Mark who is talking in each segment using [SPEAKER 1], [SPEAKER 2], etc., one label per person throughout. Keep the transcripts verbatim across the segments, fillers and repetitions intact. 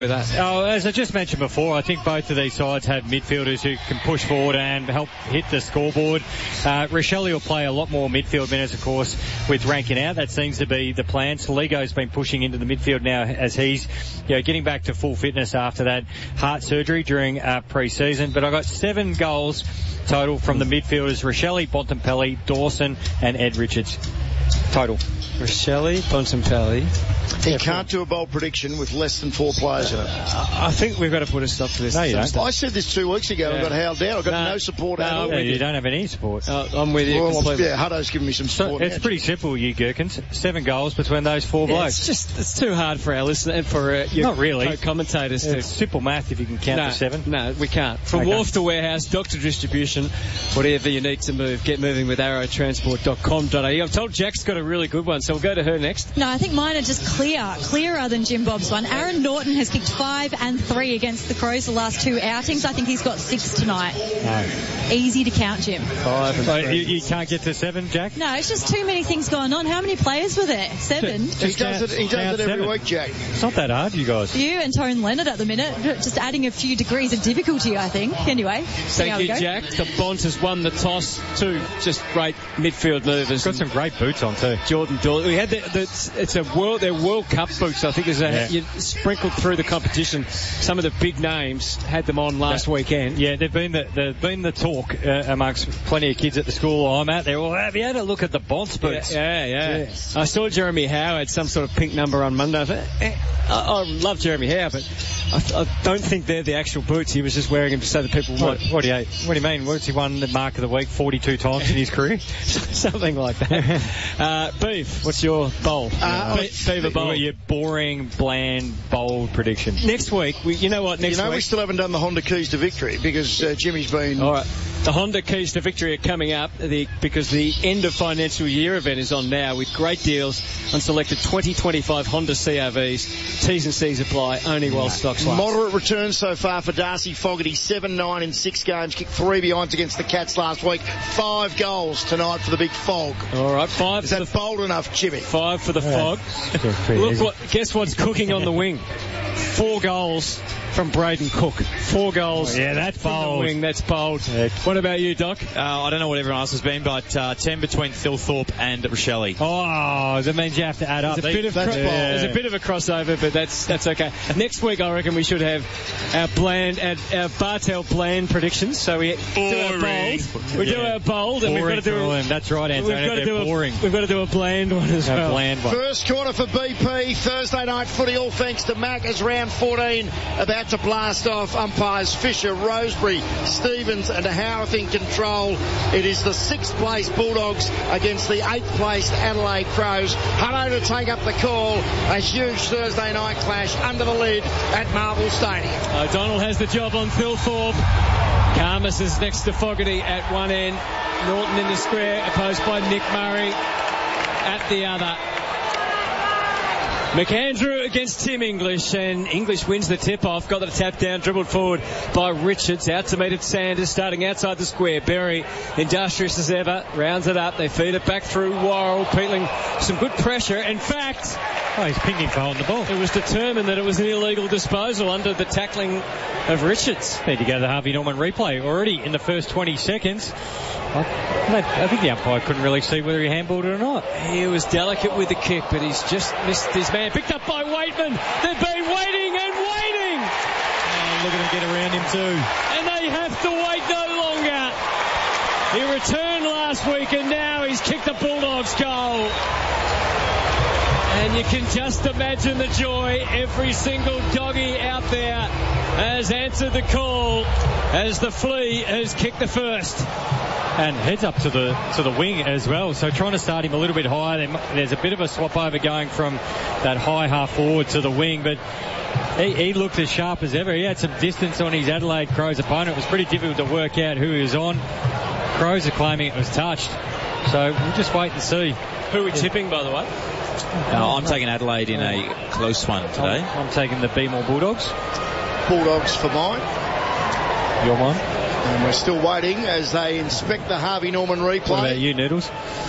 [SPEAKER 1] with that.
[SPEAKER 2] Oh, as I just mentioned before, I think both of these sides have midfielders who can push forward and help hit the scoreboard. Uh, Rochelle will play a lot more midfield minutes, of course, with Rankin out. That seems to be the plan. Saligo's been pushing into the midfield now as he's, you know, getting back to full fitness after that heart surgery during uh, pre-season. But I got seven goals total from the midfielders: Rochelle, Bontempelli, Dawson, and Ed Richards. Total.
[SPEAKER 1] Rochelle, Bontempelli.
[SPEAKER 3] He can't do a bold prediction with less than four players in it.
[SPEAKER 1] I think we've got to put a stop to this.
[SPEAKER 2] No, you don't.
[SPEAKER 3] I said this two weeks ago.
[SPEAKER 1] Yeah.
[SPEAKER 3] I got howled down. I got
[SPEAKER 1] no,
[SPEAKER 3] no support
[SPEAKER 1] no,
[SPEAKER 3] at all.
[SPEAKER 2] Yeah, you don't have any support.
[SPEAKER 1] Uh, I'm with you
[SPEAKER 3] well,
[SPEAKER 1] completely.
[SPEAKER 3] yeah, Hutto's giving me some
[SPEAKER 2] So
[SPEAKER 3] support.
[SPEAKER 2] it's
[SPEAKER 3] now.
[SPEAKER 2] pretty simple, you gherkins. Seven goals between those four
[SPEAKER 1] Yeah,
[SPEAKER 2] blokes.
[SPEAKER 1] it's just it's too hard for our listeners and for uh, your
[SPEAKER 2] Not really.
[SPEAKER 1] commentators
[SPEAKER 2] It's
[SPEAKER 1] to.
[SPEAKER 2] simple math if you can count
[SPEAKER 1] No,
[SPEAKER 2] to seven.
[SPEAKER 1] no, we can't. From
[SPEAKER 2] Okay.
[SPEAKER 1] wharf to warehouse, doctor distribution, whatever you need to move, get moving with arrow transport dot com dot a u. I'm told Jack's got a really good one, so we'll go to her next.
[SPEAKER 4] No, I think mine are just clear, clearer than Jim Bob's one. Aaron Norton has kicked five and three against the Crows the last two outings. I think he's got six tonight.
[SPEAKER 2] No.
[SPEAKER 4] Easy to count, Jim.
[SPEAKER 1] Five and
[SPEAKER 2] So
[SPEAKER 1] three.
[SPEAKER 2] you, you can't get to seven, Jack?
[SPEAKER 4] No, it's just too many things going on. How many players were there? Seven.
[SPEAKER 3] He
[SPEAKER 2] Just
[SPEAKER 3] does it, he
[SPEAKER 2] count-
[SPEAKER 3] does
[SPEAKER 2] count
[SPEAKER 3] it every
[SPEAKER 2] seven.
[SPEAKER 3] week, Jack.
[SPEAKER 2] It's not that hard, you guys.
[SPEAKER 4] You and Tone Leonard at the minute, just adding a few degrees of difficulty, I think. Anyway, see how
[SPEAKER 1] Thank
[SPEAKER 4] we
[SPEAKER 1] you,
[SPEAKER 4] go.
[SPEAKER 1] Jack. The Bont has won the toss. Two just great midfield movers.
[SPEAKER 2] Got some great boots on too.
[SPEAKER 1] Jordan Dawson. We had the, the, it's a world, they're World Cup boots. I think there's a,
[SPEAKER 2] Yeah.
[SPEAKER 1] you sprinkled through the competition. Some of the big names had them on last
[SPEAKER 2] Yeah.
[SPEAKER 1] weekend.
[SPEAKER 2] Yeah, they've been the they've been the talk uh, amongst plenty of kids at the school I'm at. They're all, have you had a look at the Bonds boots?
[SPEAKER 1] Yeah, yeah, yeah.
[SPEAKER 2] Yes.
[SPEAKER 1] I saw Jeremy Howe had some sort of pink number on Monday. I, thought, eh, I, I love Jeremy Howe, but I, I don't think they're the actual boots. He was just wearing them so that people
[SPEAKER 2] What,
[SPEAKER 1] might.
[SPEAKER 2] what do you what do you mean? What's he won the mark of the week forty-two times in his career?
[SPEAKER 1] Something like that. uh, Beef, what's your bowl?
[SPEAKER 3] Uh,
[SPEAKER 1] Be- Beaver bowl.
[SPEAKER 2] Your boring, bland, bold prediction.
[SPEAKER 1] Next week, we, you know what? Next
[SPEAKER 3] You know,
[SPEAKER 1] week.
[SPEAKER 3] we still haven't done the Honda Keys to victory because uh, Jimmy's been...
[SPEAKER 1] All right. The Honda Keys to Victory are coming up the, because the end of financial year event is on now with great deals on selected twenty twenty-five Honda C R Vs. T's and C's apply only while stocks last.
[SPEAKER 3] Moderate returns so far for Darcy Fogarty. seven nine in six games. Kicked three behinds against the Cats last week. Five goals tonight for the Big Fog.
[SPEAKER 1] All right, five.
[SPEAKER 3] Is
[SPEAKER 1] for
[SPEAKER 3] that
[SPEAKER 1] the,
[SPEAKER 3] bold enough, Jimmy?
[SPEAKER 1] five for the
[SPEAKER 2] Yeah.
[SPEAKER 1] Fog.
[SPEAKER 2] Yeah, pretty
[SPEAKER 1] Look
[SPEAKER 2] easy.
[SPEAKER 1] what. Guess what's cooking on the wing? Four goals from Braden Cook. Four goals.
[SPEAKER 2] Yeah, that's
[SPEAKER 1] from the
[SPEAKER 2] bold.
[SPEAKER 1] wing. That's bold.
[SPEAKER 2] Yeah.
[SPEAKER 1] What about you, Doc?
[SPEAKER 5] Uh, I don't know what everyone else has been, but uh, ten between Thilthorpe and Rochelle.
[SPEAKER 2] Oh, that means you have to add up.
[SPEAKER 1] There's a, bit of
[SPEAKER 3] that's
[SPEAKER 1] cro-
[SPEAKER 3] bold.
[SPEAKER 1] there's a bit of a crossover, but that's that's okay. Next week, I reckon we should have our bland, our, our Bartel bland predictions. So we do our bold, we do
[SPEAKER 2] Yeah.
[SPEAKER 1] our bold, and we've got
[SPEAKER 2] Boring
[SPEAKER 1] to do
[SPEAKER 2] for all
[SPEAKER 1] a,
[SPEAKER 2] them. That's right,
[SPEAKER 1] we've
[SPEAKER 2] Antonio.
[SPEAKER 1] got to
[SPEAKER 2] They're
[SPEAKER 1] do
[SPEAKER 2] boring.
[SPEAKER 1] a, we've got to do a bland one as
[SPEAKER 2] A
[SPEAKER 1] well.
[SPEAKER 2] bland one.
[SPEAKER 3] First quarter for B P. Thursday night footy, all thanks to Mac, as round fourteen about to blast off. Umpires Fisher, Rosebery, Stevens and Howarth in control. It is the sixth place Bulldogs against the eighth place Adelaide Crows. Hutto to take up the call. A huge Thursday night clash under the lid at Marvel Stadium.
[SPEAKER 1] O'Donnell has the job on Thilthorpe. Karmas is next to Fogarty at one end. Norton in the square, opposed by Nick Murray at the other. McAndrew against Tim English, and English wins the tip-off. Got the tap down, dribbled forward by Richards. Out to meet it Sanders, starting outside the square. Berry, industrious as ever, rounds it up. They feed it back through Worrell. Peatling, some good pressure. In fact,
[SPEAKER 2] Oh, he's pinged him for holding the ball.
[SPEAKER 1] it was determined that it was an illegal disposal under the tackling of Richards.
[SPEAKER 2] Need to go to the Harvey Norman replay already in the first twenty seconds. I, I think the umpire couldn't really see whether he handballed it or not.
[SPEAKER 1] He was delicate with the kick, but he's just missed his man. Picked up by Waitman. They've been waiting and waiting.
[SPEAKER 2] Oh, look at him get around him too.
[SPEAKER 1] And they have to wait no longer. He returned last week and now he's kicked the Bulldogs goal. And you can just imagine the joy. Every single doggy out there has answered the call as the Flea has kicked the first.
[SPEAKER 2] And heads up to the to the wing as well. So trying to start him a little bit higher. There's a bit of a swap over going from that high half forward to the wing, but he, he looked as sharp as ever. He had some distance on his Adelaide Crows opponent. It was pretty difficult to work out who he was on. Crows are claiming it was touched. So we'll just wait and see.
[SPEAKER 1] Who are we tipping, by the way?
[SPEAKER 5] Uh, I'm taking Adelaide in a close one today.
[SPEAKER 2] I'm, I'm taking the Beemore Bulldogs.
[SPEAKER 3] Bulldogs for mine.
[SPEAKER 2] You're mine?
[SPEAKER 3] And we're still waiting as they inspect the Harvey Norman replay.
[SPEAKER 2] What about you, Noodles?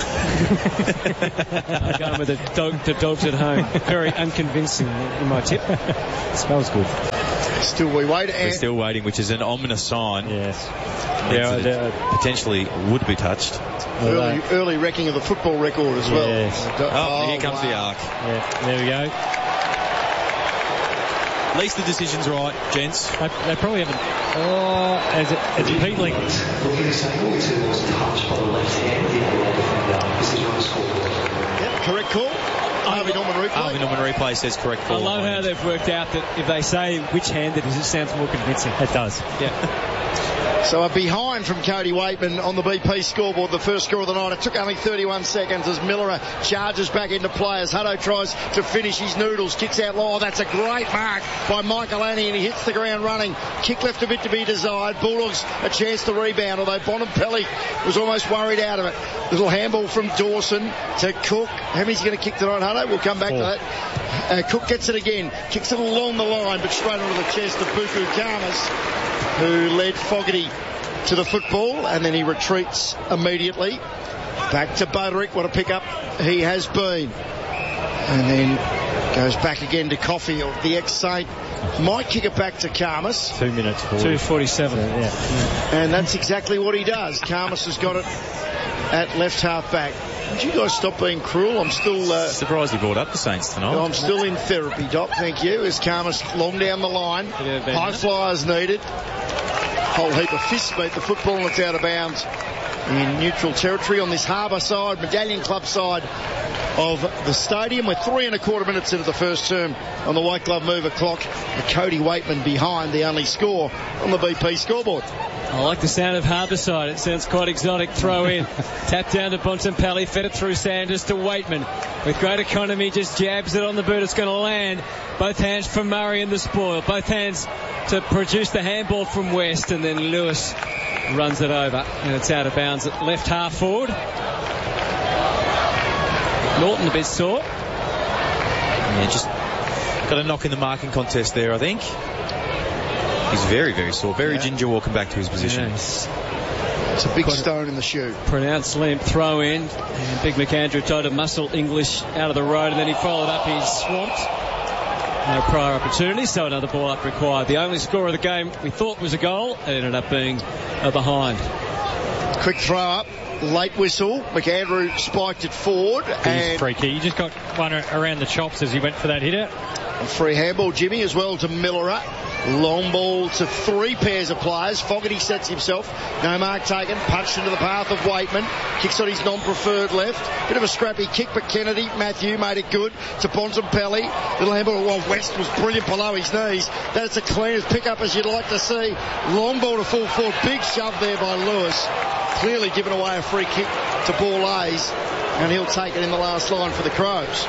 [SPEAKER 1] I'm going with the, dog, the dogs at home. Very unconvincing in my tip. It smells good.
[SPEAKER 3] Still we wait.
[SPEAKER 5] We're still waiting, which is an ominous sign.
[SPEAKER 2] Yes.
[SPEAKER 5] Yeah, it potentially would be touched.
[SPEAKER 3] Early, early wrecking of the football record as well.
[SPEAKER 2] Yes.
[SPEAKER 5] Oh,
[SPEAKER 3] oh
[SPEAKER 5] here comes
[SPEAKER 3] wow.
[SPEAKER 5] the arc.
[SPEAKER 2] Yeah, there we go.
[SPEAKER 5] At least the decision's right, gents.
[SPEAKER 2] They, they probably haven't. Oh, as it, as Pete Link.
[SPEAKER 3] Yep, correct call. Harvey Norman replay.
[SPEAKER 5] Harvey Norman replay says correct call.
[SPEAKER 1] I love how they've worked out that if they say which hand it is, it sounds more convincing.
[SPEAKER 2] It does.
[SPEAKER 1] Yeah.
[SPEAKER 3] So a behind from Cody Waitman on the B P scoreboard, the first score of the night. It took only thirty-one seconds as Miller charges back into play as Hutto tries to finish his Noodles, kicks out low. Oh, that's a great mark by Michael Annie and he hits the ground running. Kick left a bit to be desired. Bulldogs a chance to rebound, although Bontempelli was almost worried out of it. Little handball from Dawson to Cook. How many's going to kick tonight, Hutto? We'll come back
[SPEAKER 2] Four.
[SPEAKER 3] to that. Uh, Cook gets it again, kicks it along the line, but straight onto the chest of Buku Karmas, who led Fogarty to the football, and then he retreats immediately. Back to Boderick, what a pickup he has been. And then goes back again to Caulfield. The ex-Saint might kick it back to Karmas.
[SPEAKER 2] Two minutes forward.
[SPEAKER 1] two forty-seven.
[SPEAKER 2] So, yeah.
[SPEAKER 3] And that's exactly what he does. Karmas has got it at left half back. Would you guys stop being cruel? I'm still... Uh,
[SPEAKER 5] Surprised he brought up the Saints tonight.
[SPEAKER 3] I'm still in therapy, Doc, thank you. As Karmas long down the line. High flyers needed. Whole heap of fists beat the football and it's out of bounds in neutral territory on this Harbour side, Medallion Club side of the stadium. We're three and a quarter minutes into the first term on the White Glove Mover clock. Cody Waitman behind the only score on the B P scoreboard.
[SPEAKER 1] I like the sound of Harbourside. It sounds quite exotic. Throw in. Tap down to Bontempelli. Fed it through Sanders to Waitman. With great economy, just jabs it on the boot. It's going to land. Both hands from Murray in the spoil. Both hands to produce the handball from West. And then Lewis runs it over. And it's out of bounds at left half forward. Norton a bit sore.
[SPEAKER 5] Yeah, just got a knock in the marking contest there, I think. He's very, very sore. Very
[SPEAKER 3] yeah.
[SPEAKER 5] ginger walking back to his position.
[SPEAKER 1] Yes.
[SPEAKER 3] It's a big stone in the shoe.
[SPEAKER 1] Pronounced limp throw in. And Big McAndrew tried to muscle English out of the road and then he followed up. He's swamped. No prior opportunity, so another ball up required. The only score of the game we thought was a goal. It ended up being a behind.
[SPEAKER 3] Quick throw up. Late whistle. McAndrew spiked it forward. And
[SPEAKER 2] free kick. He just got one around the chops as he went for that hitter.
[SPEAKER 3] a free handball, Jimmy, as well to Millerer. Long ball to three pairs of players. Fogarty sets himself. No mark taken. Punched into the path of Waitman. Kicks on his non-preferred left. Bit of a scrappy kick, but Kennedy, Matthew, made it good to Bontempelli. Little handball. Well, West was brilliant below his knees. That's a clean as pick-up as you'd like to see. Long ball to full forward. Big shove there by Lewis. Clearly given away a free kick to Borlase. And he'll take it in the last line for the Crows.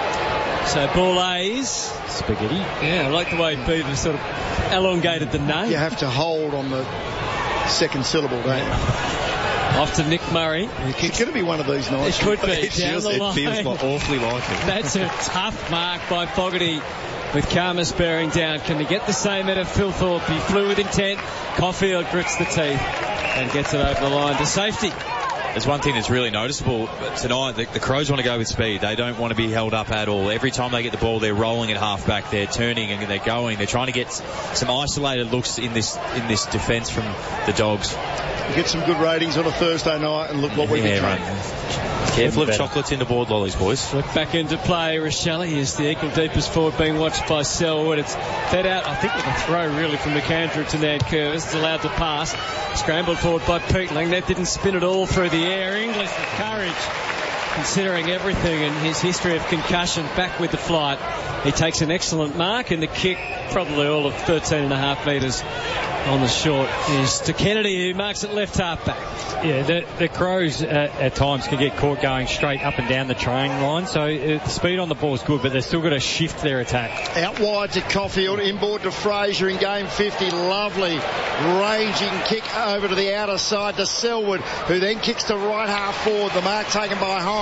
[SPEAKER 1] So Borlase.
[SPEAKER 2] Spaghetti.
[SPEAKER 1] Yeah, I like the way Beaver sort of elongated the name.
[SPEAKER 3] You have to hold on the second syllable, don't you?
[SPEAKER 1] Off to Nick Murray.
[SPEAKER 3] It's going to be one of these nights.
[SPEAKER 1] It could be.
[SPEAKER 5] It
[SPEAKER 1] down
[SPEAKER 5] feels,
[SPEAKER 1] the
[SPEAKER 5] it
[SPEAKER 1] line.
[SPEAKER 5] feels like awfully like it.
[SPEAKER 1] That's a tough mark by Fogarty with Karmas bearing down. Can he get the same out of Phil Thorpe? He flew with intent. Caulfield grits the teeth and gets it over the line to safety.
[SPEAKER 5] There's one thing that's really noticeable tonight. The, the Crows want to go with speed. They don't want to be held up at all. Every time they get the ball, they're rolling at half back. They're turning and they're going. They're trying to get some isolated looks in this in this defence from the Dogs.
[SPEAKER 3] You get some good ratings on a Thursday night, and look what we
[SPEAKER 5] yeah,
[SPEAKER 3] can
[SPEAKER 5] right. Careful of chocolates in the board lollies, boys.
[SPEAKER 1] Flip back into play. Rochelle is the equal deepest forward, being watched by Selwood. It's fed out, I think, with a throw really from McAndrew to Nankervis. It's allowed to pass. Scrambled forward by Peatling. That didn't spin at all through the air. English with courage, considering everything and his history of concussion, back with the flight. He takes an excellent mark, and the kick, probably all of thirteen and a half metres on the short, is to Kennedy, who marks it left half back.
[SPEAKER 2] Yeah, the, the Crows uh, at times can get caught going straight up and down the train line, so uh, the speed on the ball is good, but they've still got to shift their attack.
[SPEAKER 3] Out wide to Caulfield, inboard to Fraser in game fifty. Lovely ranging kick over to the outer side to Selwood, who then kicks to right half forward. The mark taken by Hines.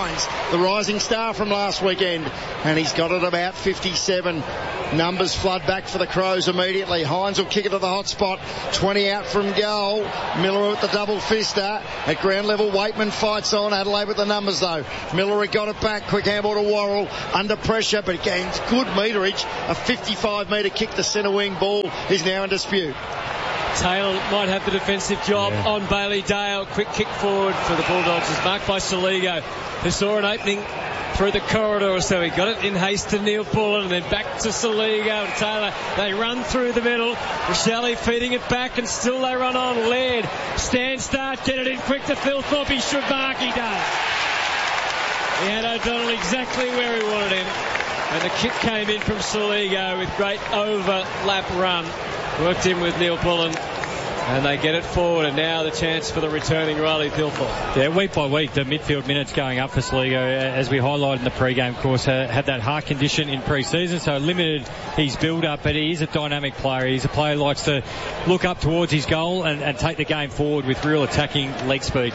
[SPEAKER 3] Hines, the rising star from last weekend, and he's got it about fifty-seven. Numbers flood back for the Crows immediately. Hines will kick it to the hot spot. twenty out from goal. Miller with the double fister. At ground level, Waitman fights on. Adelaide with the numbers though. Miller had got it back. Quick handball to Worrell. Under pressure, but gains good meterage. A fifty-five metre kick to centre wing. Ball is now in dispute.
[SPEAKER 1] Taylor might have the defensive job
[SPEAKER 2] yeah.
[SPEAKER 1] on Bailey Dale. Quick kick forward for the Bulldogs is marked by Soligo, who saw an opening through the corridor, so he got it in haste to Neil Pullen and then back to Soligo and Taylor. They run through the middle. Rochelle feeding it back and still they run on. Laird, stand start, get it in quick to Phil Thorpe. He should mark, he does. He had O'Donnell exactly where he wanted him. And the kick came in from Soligo with great overlap run. Worked in with Neil Pullen. And they get it forward, and now the chance for the returning Riley Thilthorpe.
[SPEAKER 2] Yeah, week by week, the midfield minutes going up for Soligo, as we highlighted in the pre-game course, uh, had that heart condition in pre-season, so limited his build-up, but he is a dynamic player. He's a player who likes to look up towards his goal and, and take the game forward with real attacking leg speed.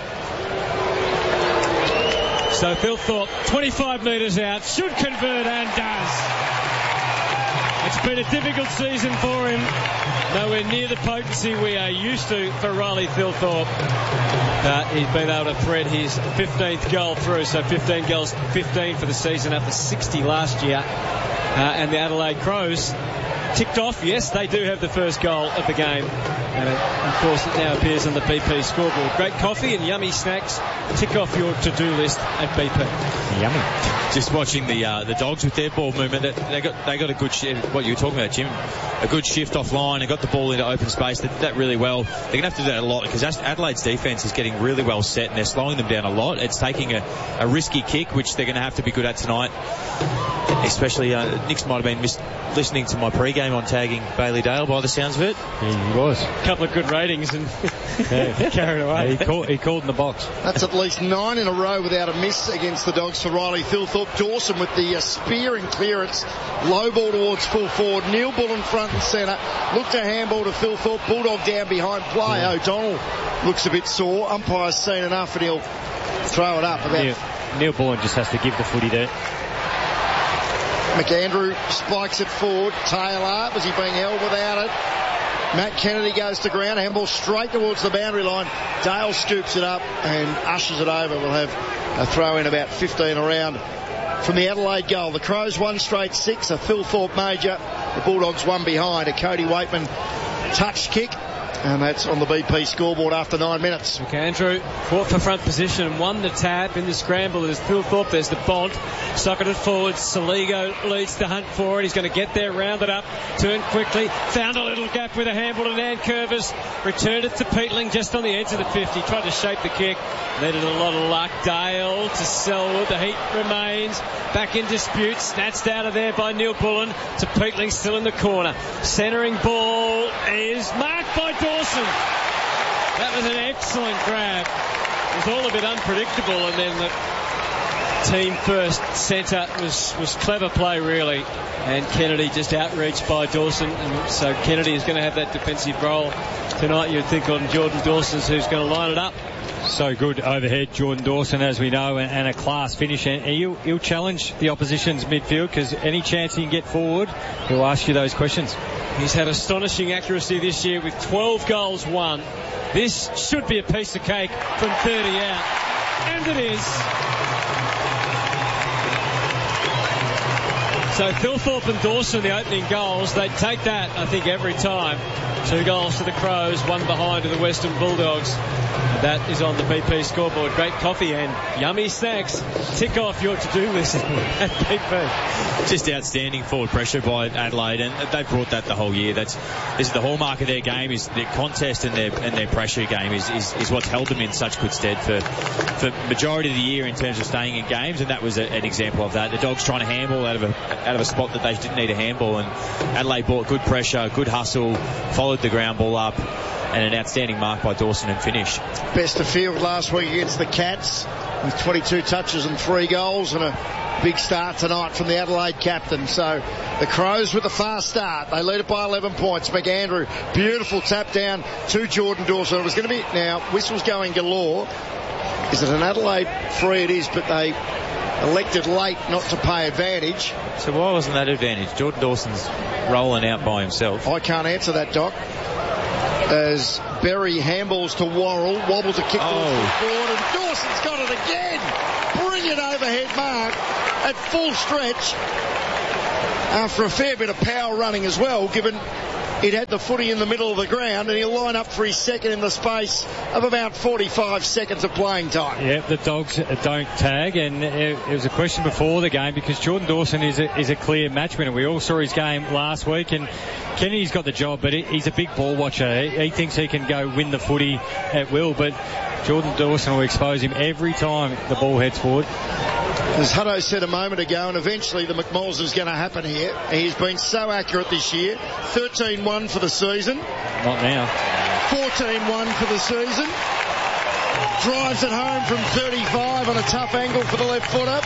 [SPEAKER 1] So Thilthorpe, twenty-five metres out, should convert and does. It's been a difficult season for him. Nowhere near the potency we are used to for Riley Thilthorpe. Uh, he's been able to thread his fifteenth goal through, so fifteen goals, fifteen for the season after sixty last year. Uh, and the Adelaide Crows ticked off. Yes, they do have the first goal of the game. And it, of course, it now appears on the B P scoreboard. Great coffee and yummy snacks. Tick off your to-do list at B P.
[SPEAKER 2] Yummy.
[SPEAKER 5] Just watching the uh, the Dogs with their ball movement, they got they got a good shift. What you were talking about, Jim, a good shift offline. They got the ball into open space. They did that really well. They're gonna have to do that a lot because Adelaide's defence is getting really well set and they're slowing them down a lot. It's taking a, a risky kick, which they're gonna have to be good at tonight. Especially, uh, Nick's might have been mis- listening to my pre-game on tagging Bailey Dale by the sounds of it.
[SPEAKER 2] Yeah, he was.
[SPEAKER 1] A couple of good ratings and
[SPEAKER 2] yeah.
[SPEAKER 1] carried away.
[SPEAKER 2] Yeah, he, called, he called in the box.
[SPEAKER 3] That's at least nine in a row without a miss against the Dogs for Riley Thilthorpe. Dawson with the uh, spear and clearance. Low ball towards full forward. Neil Bullen front and centre. Looked a handball to Thilthorpe. Bulldog down behind play. Yeah. O'Donnell looks a bit sore. Umpire's seen enough and he'll throw it up. About
[SPEAKER 2] Neil, Neil Bullen just has to give the footy there.
[SPEAKER 3] McAndrew spikes it forward. Taylor, was he being held without it? Matt Kennedy goes to ground. Handball straight towards the boundary line. Dale scoops it up and ushers it over. We'll have a throw in about fifteen around from the Adelaide goal. The Crows one straight six. A Thilthorpe major. The Bulldogs one behind. A Cody Waitman touch kick. And that's on the B P scoreboard after nine minutes.
[SPEAKER 1] McAndrew fought for front position and won the tap in the scramble. There's Thilthorpe, there's the Bont, socketed forward. Soligo leads the hunt forward. He's going to get there, round it up, turn quickly, found a little gap with a handball to Nan Curvis, returned it to Peatling just on the edge of the fifty, tried to shape the kick, needed a lot of luck. Dale to Selwood, the heat remains, back in dispute, snatched out of there by Neil Bullen to Peatling, still in the corner. Centering ball is marked by Dawson. That was an excellent grab. It was all a bit unpredictable, and then the team first centre was, was clever play really, and Kennedy just outreached by Dawson, and so Kennedy is going to have that defensive role tonight, you'd think, on Jordan Dawson's, who's going to line it up.
[SPEAKER 2] So good overhead, Jordan Dawson, as we know, and, and a class finish. And he'll, he'll challenge the opposition's midfield because any chance he can get forward, he'll ask you those questions.
[SPEAKER 1] He's had astonishing accuracy this year with twelve goals won. This should be a piece of cake from thirty out. And it is. So Thilthorpe and Dawson, the opening goals, they take that, I think, every time. Two goals to the Crows, one behind to the Western Bulldogs. That is on the B P scoreboard. Great coffee and yummy snacks. Tick off your to-do list at B P.
[SPEAKER 5] Just outstanding forward pressure by Adelaide, and they've brought that the whole year. That's this is the hallmark of their game. Is their contest and their and their pressure game is, is, is what's held them in such good stead for for majority of the year in terms of staying in games, and that was a, an example of that. The Dogs trying to handball out of a out of a spot that they didn't need a handball, and Adelaide brought good pressure, good hustle, followed the ground ball up. And an outstanding mark by Dawson and finish.
[SPEAKER 3] Best of field last week against the Cats with twenty-two touches and three goals, and a big start tonight from the Adelaide captain. So the Crows with a fast start. They lead it by eleven points. McAndrew, beautiful tap down to Jordan Dawson. It was going to be, now, whistles going galore. Is it an Adelaide free? It is, but they elected late not to pay advantage.
[SPEAKER 5] So why wasn't that advantage? Jordan Dawson's rolling out by himself.
[SPEAKER 3] I can't answer that, Doc. As Berry handballs to Worrell, wobbles a kick
[SPEAKER 5] oh.
[SPEAKER 3] forward, and Dawson's got it again. Brilliant overhead mark at full stretch after a fair bit of power running as well, given it had the footy in the middle of the ground, and he'll line up for his second in the space of about forty-five seconds of playing time.
[SPEAKER 2] Yeah, the Dogs don't tag, and it was a question before the game because Jordan Dawson is a, is a clear match winner. We all saw his game last week, and Kennedy's got the job, but he's a big ball watcher. He, he thinks he can go win the footy at will, but Jordan Dawson will expose him every time the ball heads forward.
[SPEAKER 3] As Hutto said a moment ago, and eventually the McMulls is going to happen here. He's been so accurate this year. thirteen one for the season.
[SPEAKER 2] Not now.
[SPEAKER 3] fourteen one for the season. Drives it home from thirty-five on a tough angle for the left footer.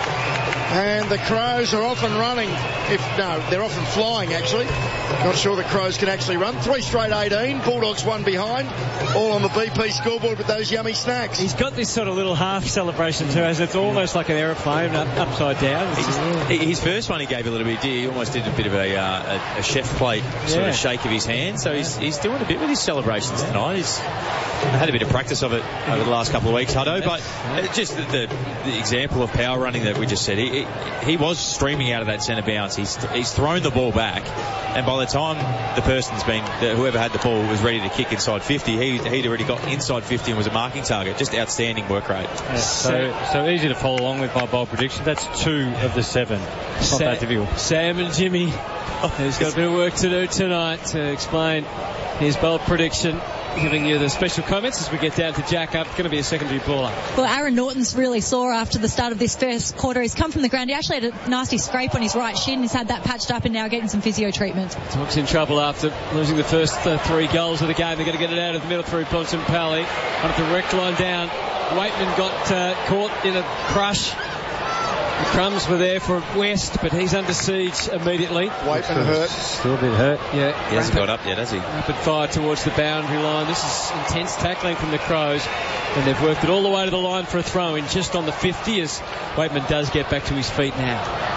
[SPEAKER 3] And the Crows are off and running. If no, they're off and flying, actually. Not sure the Crows can actually run. Three straight eighteen. Bulldogs one behind. All on the B P scoreboard with those yummy snacks.
[SPEAKER 1] He's got this sort of little half celebration too, as it's almost like an aeroplane up, upside down.
[SPEAKER 5] He, his first one he gave a little bit. He almost did a bit of a, uh, a, a chef plate sort
[SPEAKER 1] yeah.
[SPEAKER 5] of shake of his hand. So he's, he's doing a bit with his celebrations tonight. He's had a bit of practice of it over the last couple of weeks, Hutto. But just the, the, the example of power running that we just said. He, he, he was streaming out of that centre bounce. He's, he's thrown the ball back, and by the time the person's been, the, whoever had the ball was ready to kick inside fifty, he, he'd already got inside fifty and was a marking target. Just outstanding work rate.
[SPEAKER 2] Yeah, so, so easy to follow along with my bold prediction. That's two of the seven. Not
[SPEAKER 1] Sa-
[SPEAKER 2] that difficult.
[SPEAKER 1] Sam and Jimmy, he's got a bit of work to do tonight to explain his bold prediction. Giving you the special comments as we get down to Jack Up. It's going to be a secondary baller.
[SPEAKER 4] Well, Aaron Norton's really sore after the start of this first quarter. He's come from the ground. He actually had a nasty scrape on his right shin. He's had that patched up and now getting some physio treatment.
[SPEAKER 1] Talks in trouble after losing the first uh, three goals of the game. They're going to get it out of the middle through Bontempelli. On the direct line down. Waitman got uh, caught in a crush. The crumbs were there for West, but he's under siege immediately.
[SPEAKER 3] Waitman hurt.
[SPEAKER 2] Still a bit hurt.
[SPEAKER 1] Yeah.
[SPEAKER 5] He hasn't got up yet, has he?
[SPEAKER 1] Rapid fire towards the boundary line. This is intense tackling from the Crows. And they've worked it all the way to the line for a throw-in just on the fifty as Waitman does get back to his feet now.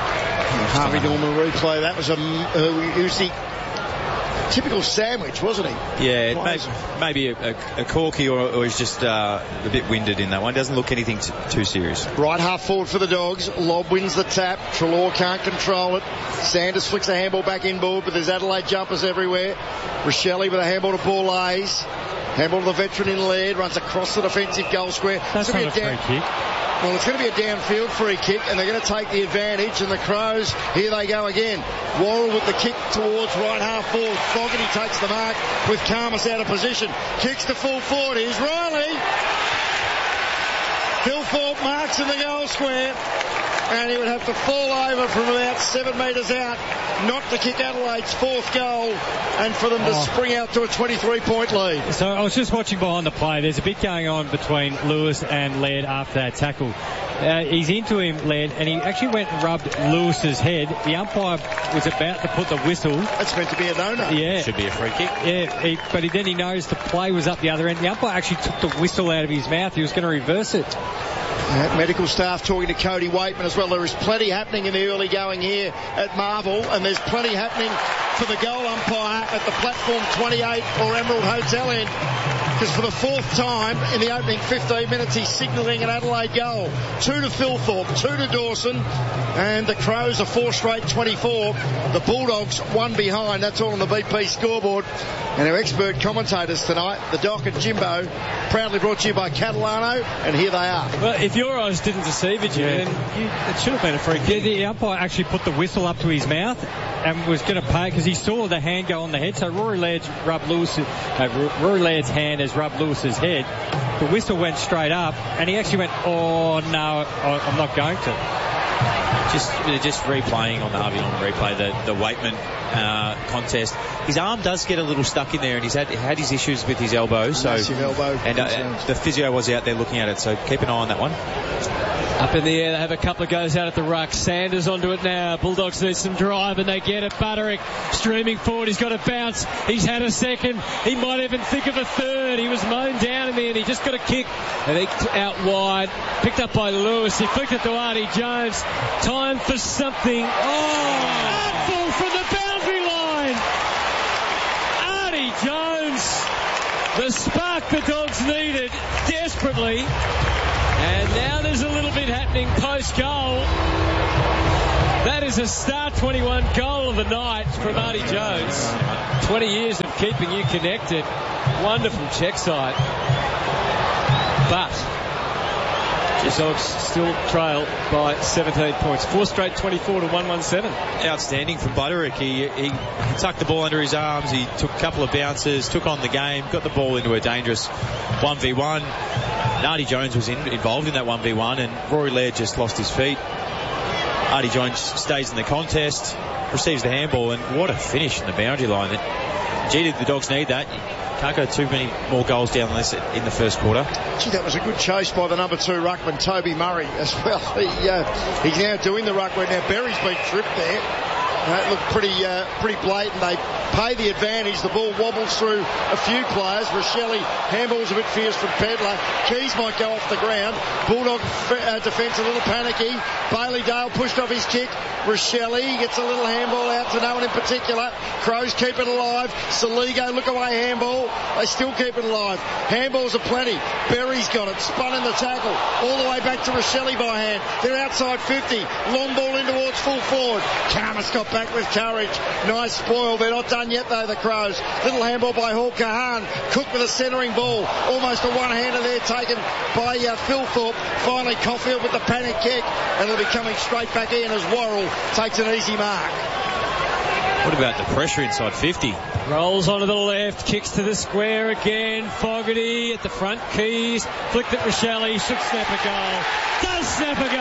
[SPEAKER 3] Harvey Norman replay. That was a uh, Uzi. Typical sandwich, wasn't he?
[SPEAKER 5] Yeah, maybe, maybe a, a, a corky or, or he's just uh, a bit winded in that one. Doesn't look anything t- too serious.
[SPEAKER 3] Right half forward for the Dogs. Lobb wins the tap. Treloar can't control it. Sanders flicks a handball back inboard, but there's Adelaide jumpers everywhere. Rochelle with a handball to Paul Hayes. Handball to the veteran in Laird. Runs across the defensive goal square.
[SPEAKER 2] That's not a free
[SPEAKER 3] down-
[SPEAKER 2] kick.
[SPEAKER 3] Well, it's going to be a downfield free kick, and they're going to take the advantage, and the Crows, here they go again. Worrell with the kick towards right half forward. Fogarty takes the mark with Karmas out of position. Kicks to full forward. Here's Riley. Hillthorpe marks in the goal square, and he would have to fall over from about seven metres out not to kick Adelaide's fourth goal and for them to oh. spring out to a twenty-three point lead.
[SPEAKER 2] So I was just watching behind the play. There's a bit going on between Lewis and Laird after that tackle. Uh, he's into him, Laird, and he actually went and rubbed Lewis's head. The umpire was about to put the whistle.
[SPEAKER 3] That's meant to be a no-no.
[SPEAKER 2] Yeah.
[SPEAKER 5] Should be a free kick.
[SPEAKER 2] Yeah, he, but he, then he knows the play was up the other end. The umpire actually took the whistle out of his mouth. He was going to reverse it.
[SPEAKER 3] Uh, medical staff talking to Cody Waitman as well. There is plenty happening in the early going here at Marvel, and there's plenty happening for the goal umpire at the platform twenty-eight or Emerald Hotel end, because for the fourth time in the opening fifteen minutes he's signalling an Adelaide goal. Two to Philthorpe, two to Dawson, and the Crows are four straight twenty-four. The Bulldogs one behind. That's all on the B P scoreboard. And our expert commentators tonight, the Doc and Jimbo, proudly brought to you by Catalano, and here they are.
[SPEAKER 1] Well, if your eyes didn't deceive you, Jimmy,
[SPEAKER 2] Yeah.
[SPEAKER 1] then you, it should have been a free
[SPEAKER 2] Yeah,
[SPEAKER 1] kick.
[SPEAKER 2] the umpire actually put the whistle up to his mouth and was going to pay because he saw the hand go on the head. So Rory Laird's rubbed Lewis, uh, Rory Laird's hand has rubbed Lewis's head. The whistle went straight up, and he actually went, "Oh no, I'm not going to."
[SPEAKER 5] Just just replaying on the Harvey Norman replay the the Waitman uh, contest. His arm does get a little stuck in there, and he's had had his issues with his elbow. So
[SPEAKER 3] Massive elbow
[SPEAKER 5] and, uh, and the physio was out there looking at it. So keep an eye on that one.
[SPEAKER 1] Up in the air, they have a couple of goes out at the ruck. Sanders onto it now. Bulldogs need some drive and they get it. Butterick streaming forward. He's got a bounce. He's had a second. He might even think of a third. He was mown down in the end. He just got a kick and eked out wide. Picked up by Lewis. He flicked it to Artie Jones. Time for something. Oh! Artful from the boundary line. Artie Jones. The spark the Dogs needed desperately. And now there's a little bit happening post-goal. That is a start twenty-one goal of the night from Artie Jones. twenty years of keeping you connected. Wonderful check side. But the Dogs still trail by seventeen points. Four straight twenty-four to one seventeen.
[SPEAKER 5] Outstanding from Butterick. He, he, he tucked the ball under his arms. He took a couple of bounces, took on the game, got the ball into a dangerous one v one. Artie Jones was in, involved in that one v one and Rory Laird just lost his feet. Artie Jones stays in the contest, receives the handball, and what a finish in the boundary line. Gee, did the Dogs need that? Can't go too many more goals down than this in the first quarter.
[SPEAKER 3] Gee, that was a good chase by the number two ruckman, Toby Murray, as well. He, uh, he's now doing the ruckman. Now Berry's been tripped there. Uh, it looked pretty, uh, pretty blatant. They pay the advantage. The ball wobbles through a few players. Rochelle handballs a bit fierce from Pedler. Keys might go off the ground. Bulldog uh, defence a little panicky. Bailey Dale pushed off his kick. Rochelle gets a little handball out to no one in particular. Crows keep it alive. Saligo look away handball. They still keep it alive. Handballs are plenty. Berry's got it. Spun in the tackle. All the way back to Rochelle by hand. They're outside fifty. Long ball in towards full forward. Karmas got back with courage. Nice spoil. They're not done yet though, the Crows. Little handball by Hall Kahan. Cook with a centering ball. Almost a one-hander there taken by uh, Phil Thorpe. Finally Caulfield with the panic kick. And it'll be coming straight back in as Worrell takes an easy mark.
[SPEAKER 5] What about the pressure inside fifty?
[SPEAKER 1] Rolls onto the left, kicks to the square again. Fogarty at the front, Keys. Flicked at Rochelle. Should snap a goal. Does snap a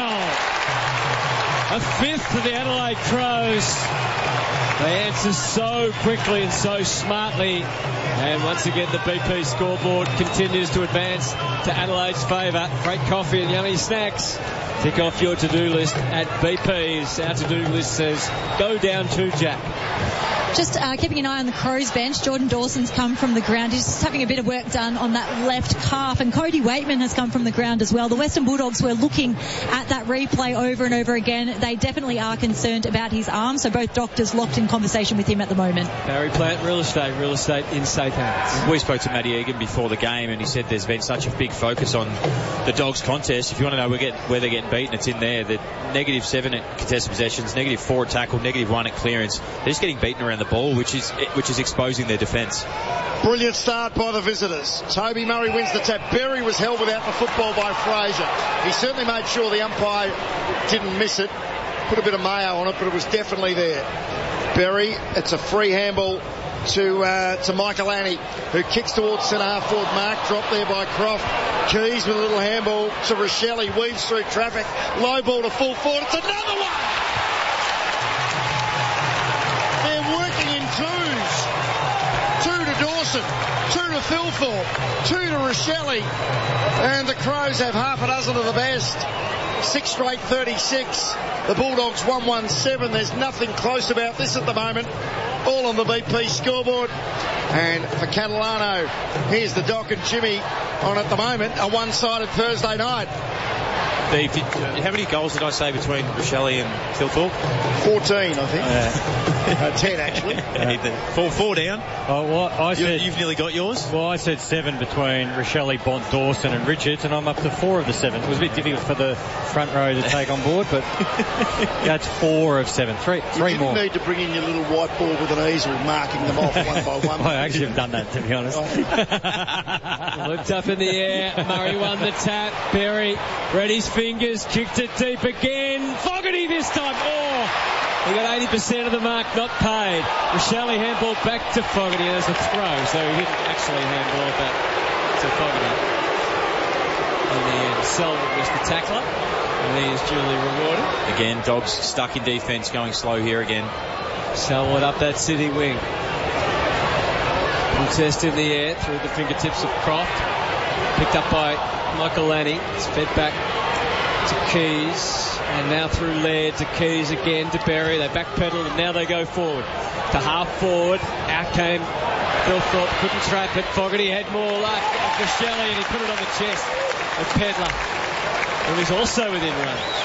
[SPEAKER 1] goal. A fifth for the Adelaide Crows. They answer so quickly and so smartly. And once again, the B P scoreboard continues to advance to Adelaide's favour. Great coffee and yummy snacks. Tick off your to-do list at B P's. Our to-do list says, go down to Jack.
[SPEAKER 4] Just uh, keeping an eye on the Crows bench. Jordan Dawson's come from the ground. He's just having a bit of work done on that left calf. And Cody Waitman has come from the ground as well. The Western Bulldogs were looking at that replay over and over again. They definitely are concerned about his arm. So both doctors locked in conversation with him at the moment.
[SPEAKER 1] Barry Plant Real Estate, real estate in safe hands.
[SPEAKER 5] We spoke to Matty Egan before the game and he said there's been such a big focus on the Dogs contest. If you want to know where, get, where they're getting beaten, it's in there. The negative seven at contested possessions, negative four at tackle, negative one at clearance. They're just getting beaten around the ball, which is which is exposing their defence.
[SPEAKER 3] Brilliant start by the visitors. Toby Murray wins the tap. Berry was held without the football by Fraser. He certainly made sure the umpire didn't miss it. Put a bit of mayo on it, but it was definitely there. Berry, it's a free handball to uh, to Michael Annie, who kicks towards centre half forward mark. Dropped there by Croft. Keys with a little handball to Rochelle. Weaves through traffic. Low ball to full forward. It's another one! They're working in twos. Two to Dawson. Two to Philthorpe. Two to Rochelle. And the Crows have half a dozen of the best. Six straight thirty-six. The Bulldogs one one seven. There's nothing close about this at the moment. All on the B P scoreboard. And for Catalano, here's the Doc and Jimmy on at the moment a one-sided Thursday night.
[SPEAKER 5] Dave, did, uh, how many goals did I say between Rochelle and Philthorpe?
[SPEAKER 3] fourteen, I think. Uh, uh, ten, actually.
[SPEAKER 5] Uh, four, four down.
[SPEAKER 2] Oh, well, I
[SPEAKER 5] you,
[SPEAKER 2] said,
[SPEAKER 5] you've nearly got yours?
[SPEAKER 2] Well, I said seven between Rochelle, Bont, Dawson and Richards, and I'm up to four of the seven. It was a bit difficult for the front row to take on board, but that's four of seven. Three, three
[SPEAKER 3] you
[SPEAKER 2] more.
[SPEAKER 3] You didn't need to bring in your little whiteboard with an easel marking them off one by one.
[SPEAKER 2] I actually have done that, to be honest.
[SPEAKER 1] Looked up in the air. Murray won the tap. Berry read his fingers, kicked it deep again. Fogarty this time. Oh, he got eighty percent of the mark not paid. Rochelle handball back to Fogarty as a throw, so he didn't actually handball it back to Fogarty. In the end, Selwood was the tackler, and he is duly rewarded.
[SPEAKER 5] Again, Dogs stuck in defence, going slow here again.
[SPEAKER 1] Selwood up that city wing. Contest in the air through the fingertips of Croft. Picked up by Michael Lanning. It's fed back to Keys, and now through Laird to Keys again to Berry. They backpedal and now they go forward to half forward. Out came Phil Thorpe, couldn't trap it. Fogarty had more luck for Shelley, and he put it on the chest of Pedler, who is also within range.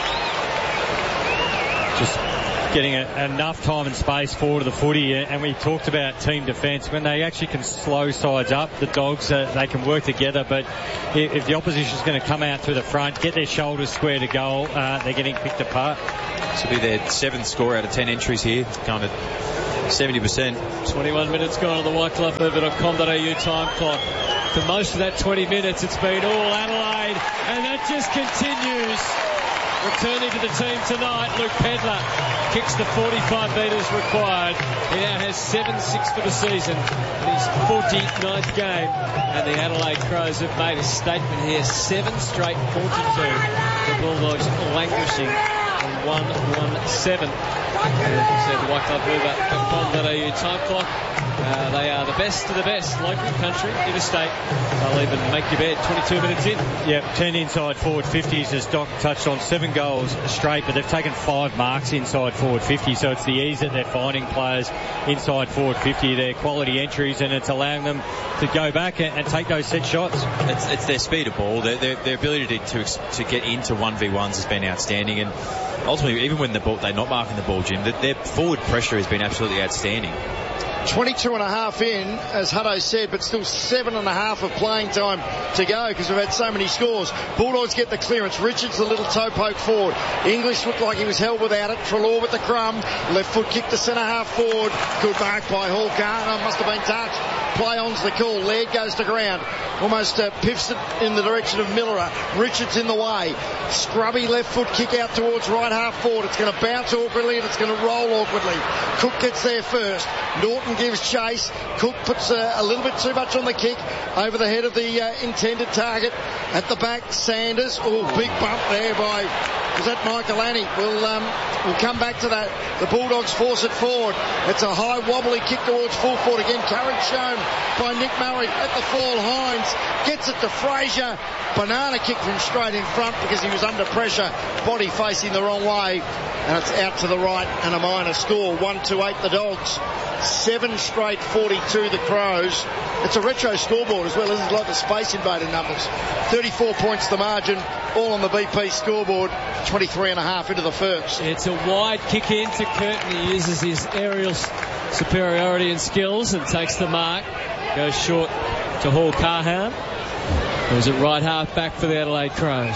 [SPEAKER 2] Just getting a, enough time and space forward of the footy, and we talked about team defence. When they actually can slow sides up, the Dogs, uh, they can work together, but if, if the opposition is going to come out through the front, get their shoulders square to goal, uh, they're getting picked apart.
[SPEAKER 5] This will be their seventh score out of ten entries here, going to seventy percent.
[SPEAKER 1] twenty-one minutes gone on the whitecloth movement dot com dot a u time clock. For most of that twenty minutes, it's been all Adelaide, and that just continues. Returning to the team tonight, Luke Pedler kicks the forty-five metres required. He now has seven six for the season in his forty-ninth game. And the Adelaide Crows have made a statement here. Seven straight forty-two. The Bulldogs languishing on one one seven. And as you said, the whitecloth movement dot com dot a u time clock. Uh, they are the best of the best, local, country, interstate. They'll even make your bed twenty-two minutes in.
[SPEAKER 2] Yep, ten inside forward fifties, as Doc touched on, seven goals straight, but they've taken five marks inside forward fifty, so it's the ease that they're finding players inside forward fifty. They're quality entries, and it's allowing them to go back and, and take those set shots.
[SPEAKER 5] It's, it's their speed of ball. Their, their, their ability to, to to get into one v ones has been outstanding, and ultimately, even when the ball, they're not marking the ball, Jim, their forward pressure has been absolutely outstanding.
[SPEAKER 3] twenty-two and a half in, as Hutto said, but still seven and a half of playing time to go because we've had so many scores. Bulldogs get the clearance. Richards, the little toe poke forward. English looked like he was held without it. Treloar with the crumb. Left foot kick to centre half forward. Good mark by Hall. Garner must have been touched. Play on's the call. Laird goes to ground. Almost uh, pivots it in the direction of Millerer. Richards in the way. Scrubby left foot kick out towards right half forward. It's going to bounce awkwardly and it's going to roll awkwardly. Cook gets there first. Norton gives chase. Cook puts uh, a little bit too much on the kick over the head of the uh, intended target. At the back, Sanders. Oh, big bump there by, was that Michael Annie? We'll, um, we'll come back to that. The Bulldogs force it forward. It's a high wobbly kick towards full forward again. Courage shown by Nick Murray at the fall. Hines gets it to Fraser. Banana kick from straight in front because he was under pressure. Body facing the wrong way. And it's out to the right and a minor score. one two eight the Dogs. Seven straight forty-two the Crows. It's a retro scoreboard as well, isn't it? Like the Space Invader numbers. thirty-four points the margin, all on the B P scoreboard. twenty-three and a half into the first.
[SPEAKER 1] It's a wide kick in to Curtin. He uses his aerial superiority and skills and takes the mark. Goes short to Hall Carhan. Who's at right half back for the Adelaide Crows.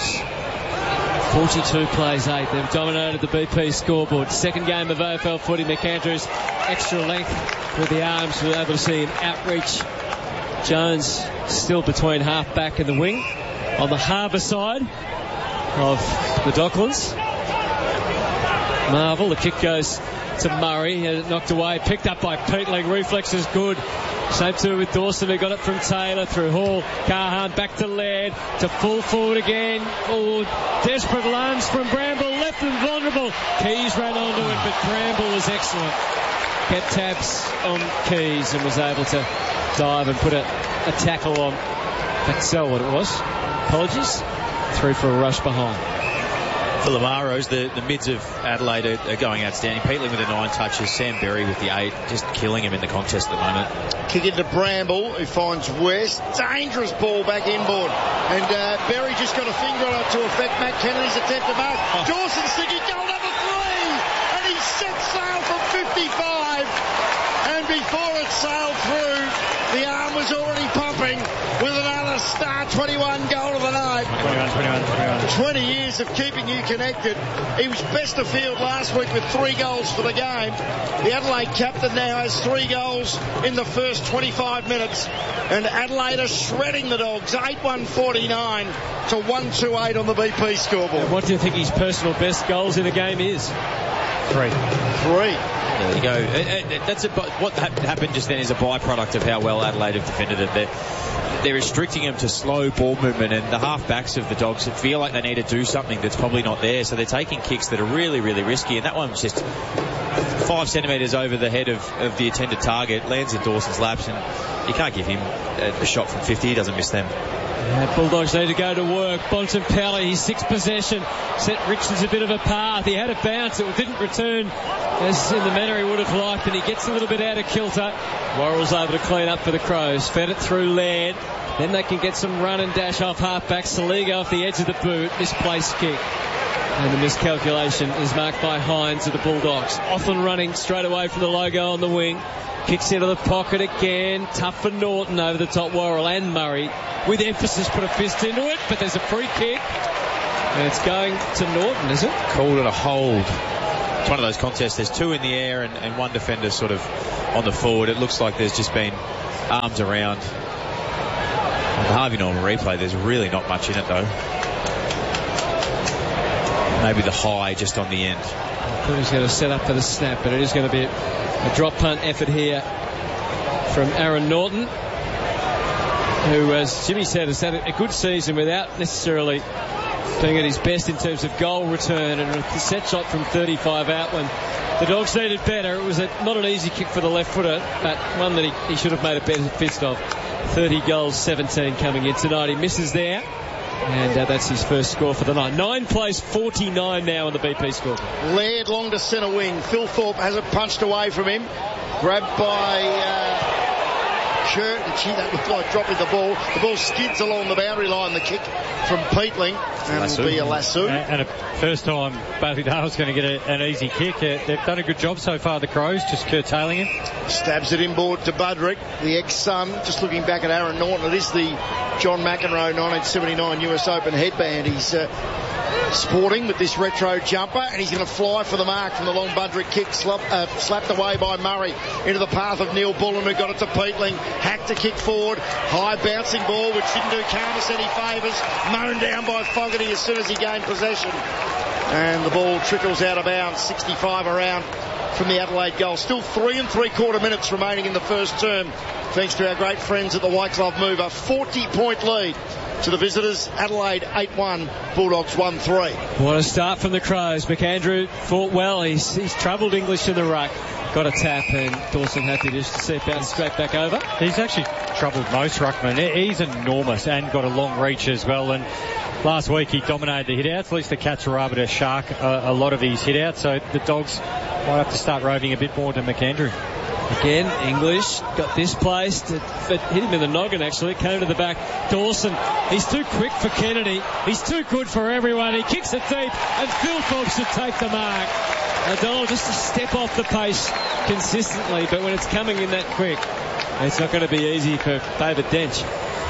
[SPEAKER 1] forty-two plays eight. They've dominated the B P scoreboard. Second game of A F L footy. McAndrews extra length with the arms. We're able to see him outreach. Jones still between half back and the wing. On the Harbour side of the Docklands. Marvel. The kick goes to Murray. He had it knocked away. Picked up by Peatling. Reflex is good. Same too with Dawson, who got it from Taylor through Hall. Carhan back to Laird, to full forward again. Oh, desperate lunge from Bramble, left and vulnerable. Keys ran onto it, but Bramble was excellent. Kept tabs on Keys and was able to dive and put a, a tackle on Paxell, what it was. Apologies. Through for a rush behind.
[SPEAKER 5] For the Maros, the, the mids of Adelaide are, are going outstanding. Peatling with the nine touches, Sam Berry with the eight, just killing him in the contest at the moment.
[SPEAKER 3] Kick into Bramble, who finds West. Dangerous ball back inboard. And uh, Berry just got a finger on it to affect Matt Kennedy's attempt to mark. Oh. Dawson sticking goal number three! And he set sail from fifty-five. And before it sailed through, the arm was already pumping with another star twenty-one goal of the night.
[SPEAKER 2] twenty-one, twenty-one, twenty-one.
[SPEAKER 3] twenty years of keeping you connected. He was best of field last week with three goals for the game. The Adelaide captain now has three goals in the first twenty-five minutes. And Adelaide are shredding the Dogs. eight one forty-nine to one two eight on the B P scoreboard.
[SPEAKER 1] What do you think his personal best goals in a game is?
[SPEAKER 2] Three.
[SPEAKER 3] Three.
[SPEAKER 5] There you go. That's a, what happened just then is a byproduct of how well Adelaide have defended it. They're, they're restricting them to slow ball movement, and the half-backs of the Dogs feel like they need to do something that's probably not there, so they're taking kicks that are really, really risky, and that one was just five centimetres over the head of, of the intended target, lands in Dawson's laps, and you can't give him a, a shot from fifty. He doesn't miss them.
[SPEAKER 1] Yeah, Bulldogs need to go to work. Bontempelli, his sixth possession, set Richards a bit of a path. He had a bounce, it didn't return as in the manner he would have liked, and he gets a little bit out of kilter. Worrell's able to clean up for the Crows. Fed it through Laird. Then they can get some run and dash off half-back. Saliga off the edge of the boot. Misplaced kick. And the miscalculation is marked by Hines of the Bulldogs. Often running straight away from the logo on the wing. Kicks into the pocket again. Tough for Norton over the top. Worrell and Murray with emphasis put a fist into it, but there's a free kick. And it's going to Norton, is it?
[SPEAKER 5] Called it a hold. It's one of those contests. There's two in the air and, and one defender sort of on the forward. It looks like there's just been arms around. On the Harvey Norman replay, there's really not much in it though. Maybe the high just on the end.
[SPEAKER 1] I thought he was going to set up for the snap, but it is going to be a, a drop punt effort here from Aaron Norton, who, as Jimmy said, has had a good season without necessarily being at his best in terms of goal return, and a set shot from thirty-five out when the Dogs needed better. It was a, not an easy kick for the left footer, but one that he, he should have made a better fist of. thirty goals, seventeen coming in tonight. He misses there, and uh, that's his first score for the night. Nine plays forty-nine now on the B P score.
[SPEAKER 3] Laird long to centre wing. Phil Thorpe has it punched away from him. Grabbed by uh, Kurt. And gee, that looked like dropping the ball. The ball skids along the boundary line. The kick from Peatling. And it'll be a lasso.
[SPEAKER 2] And a first time Bailey Dale's going to get a, an easy kick. Uh, they've done a good job so far, the Crows, just curtailing him.
[SPEAKER 3] Stabs it inboard to Budrick, the ex-son. Just looking back at Aaron Norton, it is the John McEnroe nineteen seventy-nine U S Open headband. He's uh, sporting with this retro jumper, and he's going to fly for the mark from the long Budrick kick, slap, uh, slapped away by Murray into the path of Neil Bullen, who got it to Peatling. Hacked to kick forward, high bouncing ball, which didn't do Carnus any favours. Mown down by Fogarty as soon as he gained possession. And the ball trickles out of bounds, sixty-five around from the Adelaide goal. Still three and three quarter minutes remaining in the first term, thanks to our great friends at the White Glove Mover. forty point lead to the visitors. Adelaide eight one, Bulldogs one three.
[SPEAKER 1] What a start from the Crows. McAndrew fought well. He's, he's troubled English in the ruck. Got a tap, and Dawson happy to see it bounce straight back over.
[SPEAKER 2] He's actually troubled most ruckmen. He's enormous and got a long reach as well. And last week he dominated the hit-outs. At least the Cats were able to shark a, a lot of his hit-outs. So the Dogs might have to start roving a bit more to McAndrew.
[SPEAKER 1] Again, English got displaced. It, it hit him in the noggin, actually. It came to the back. Dawson, he's too quick for Kennedy. He's too good for everyone. He kicks it deep, and Phil Thorpe should take the mark. O'Donnell just to step off the pace consistently, but when it's coming in that quick, it's not going to be easy for David Dench.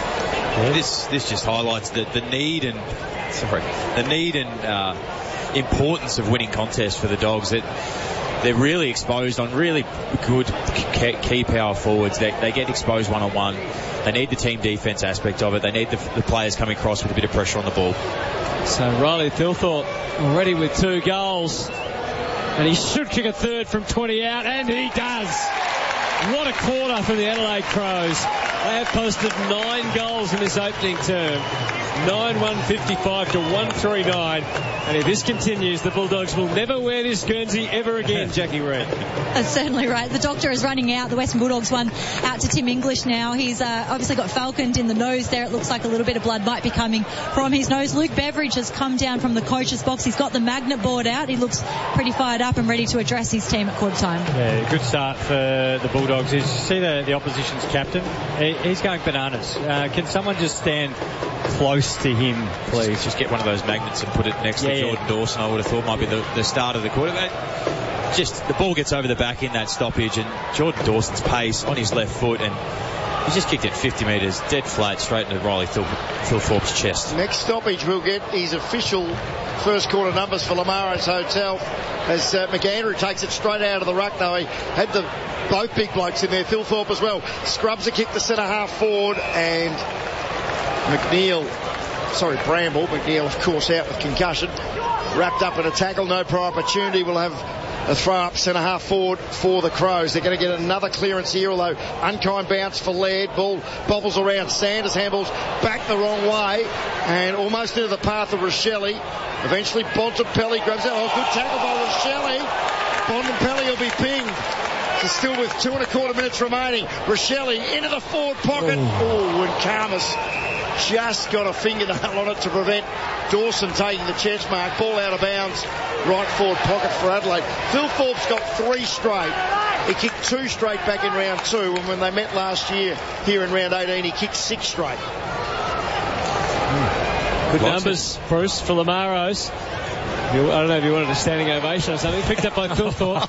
[SPEAKER 5] Yeah. This this just highlights the, the need and sorry the need and uh, importance of winning contests for the Dogs. That they're really exposed on really good key power forwards. They, they get exposed one on one. They need the team defence aspect of it. They need the, the players coming across with a bit of pressure on the ball.
[SPEAKER 1] So Riley Thilthorpe already with two goals, and he should kick a third from twenty out, and he does. What a quarter from the Adelaide Crows. They have posted nine goals in this opening term. nine one fifty-five to one thirty-nine. And if this continues, the Bulldogs will never wear this Guernsey ever again, Jackie Reid.
[SPEAKER 4] That's certainly right. The doctor is running out. The Western Bulldogs one out to Tim English now. He's uh, obviously got falconed in the nose there. It looks like a little bit of blood might be coming from his nose. Luke Beveridge has come down from the coach's box. He's got the magnet board out. He looks pretty fired up and ready to address his team at quarter time.
[SPEAKER 2] Yeah, good start for the Bulldogs. Is you see the, the opposition's captain? He, he's going bananas. Uh, can someone just stand close to him, please?
[SPEAKER 5] Just, just get one of those magnets and put it next yeah, to Jordan yeah. Dawson. I would have thought might be the, the start of the quarter. Just the ball gets over the back in that stoppage, and Jordan Dawson's pace on his left foot, and he just kicked it fifty metres dead flat straight into Riley Thilthorpe's chest.
[SPEAKER 3] Next stoppage we'll get his official first quarter numbers for Lamaris Hotel as uh, McAndrew takes it straight out of the ruck. Though he had the both big blokes in there, Thilthorpe as well. Scrubs a kick to centre half forward, and McNeil, sorry, Bramble, McNeil of course out with concussion, wrapped up in a tackle, no prior opportunity. We'll have a throw up centre half forward for the Crows. They're going to get another clearance here, although unkind bounce for Laird. Ball bobbles around. Sanders handballs back the wrong way and almost into the path of Rochelle. Eventually Bontempelli grabs it. Oh, good tackle by Rochelle. Bontempelli he'll be pinged. So still with two and a quarter minutes remaining. Rochelle into the forward pocket. Oh, and Karmas just got a fingernail on it to prevent Dawson taking the chest mark. Ball out of bounds. Right forward pocket for Adelaide. Phil Thorpe's got three straight. He kicked two straight back in round two, and when they met last year here in round eighteen, he kicked six straight.
[SPEAKER 1] Good numbers, Bruce, for Lamaros. I don't know if you wanted a standing ovation or something. Picked up by Phil Thorpe.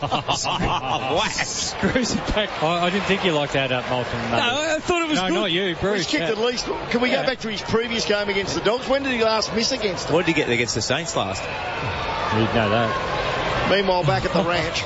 [SPEAKER 1] Screws it back.
[SPEAKER 2] I, I didn't think you liked to add up Malcolm.
[SPEAKER 1] No, I thought it was
[SPEAKER 2] no,
[SPEAKER 1] good.
[SPEAKER 2] No, not you, Bruce.
[SPEAKER 3] He's kicked
[SPEAKER 2] yeah.
[SPEAKER 3] at least. Can we
[SPEAKER 2] yeah.
[SPEAKER 3] go back to his previous game against the Dogs? When did he last miss against them?
[SPEAKER 5] What did he get against the Saints last?
[SPEAKER 2] You'd know that.
[SPEAKER 3] Meanwhile, back at the ranch.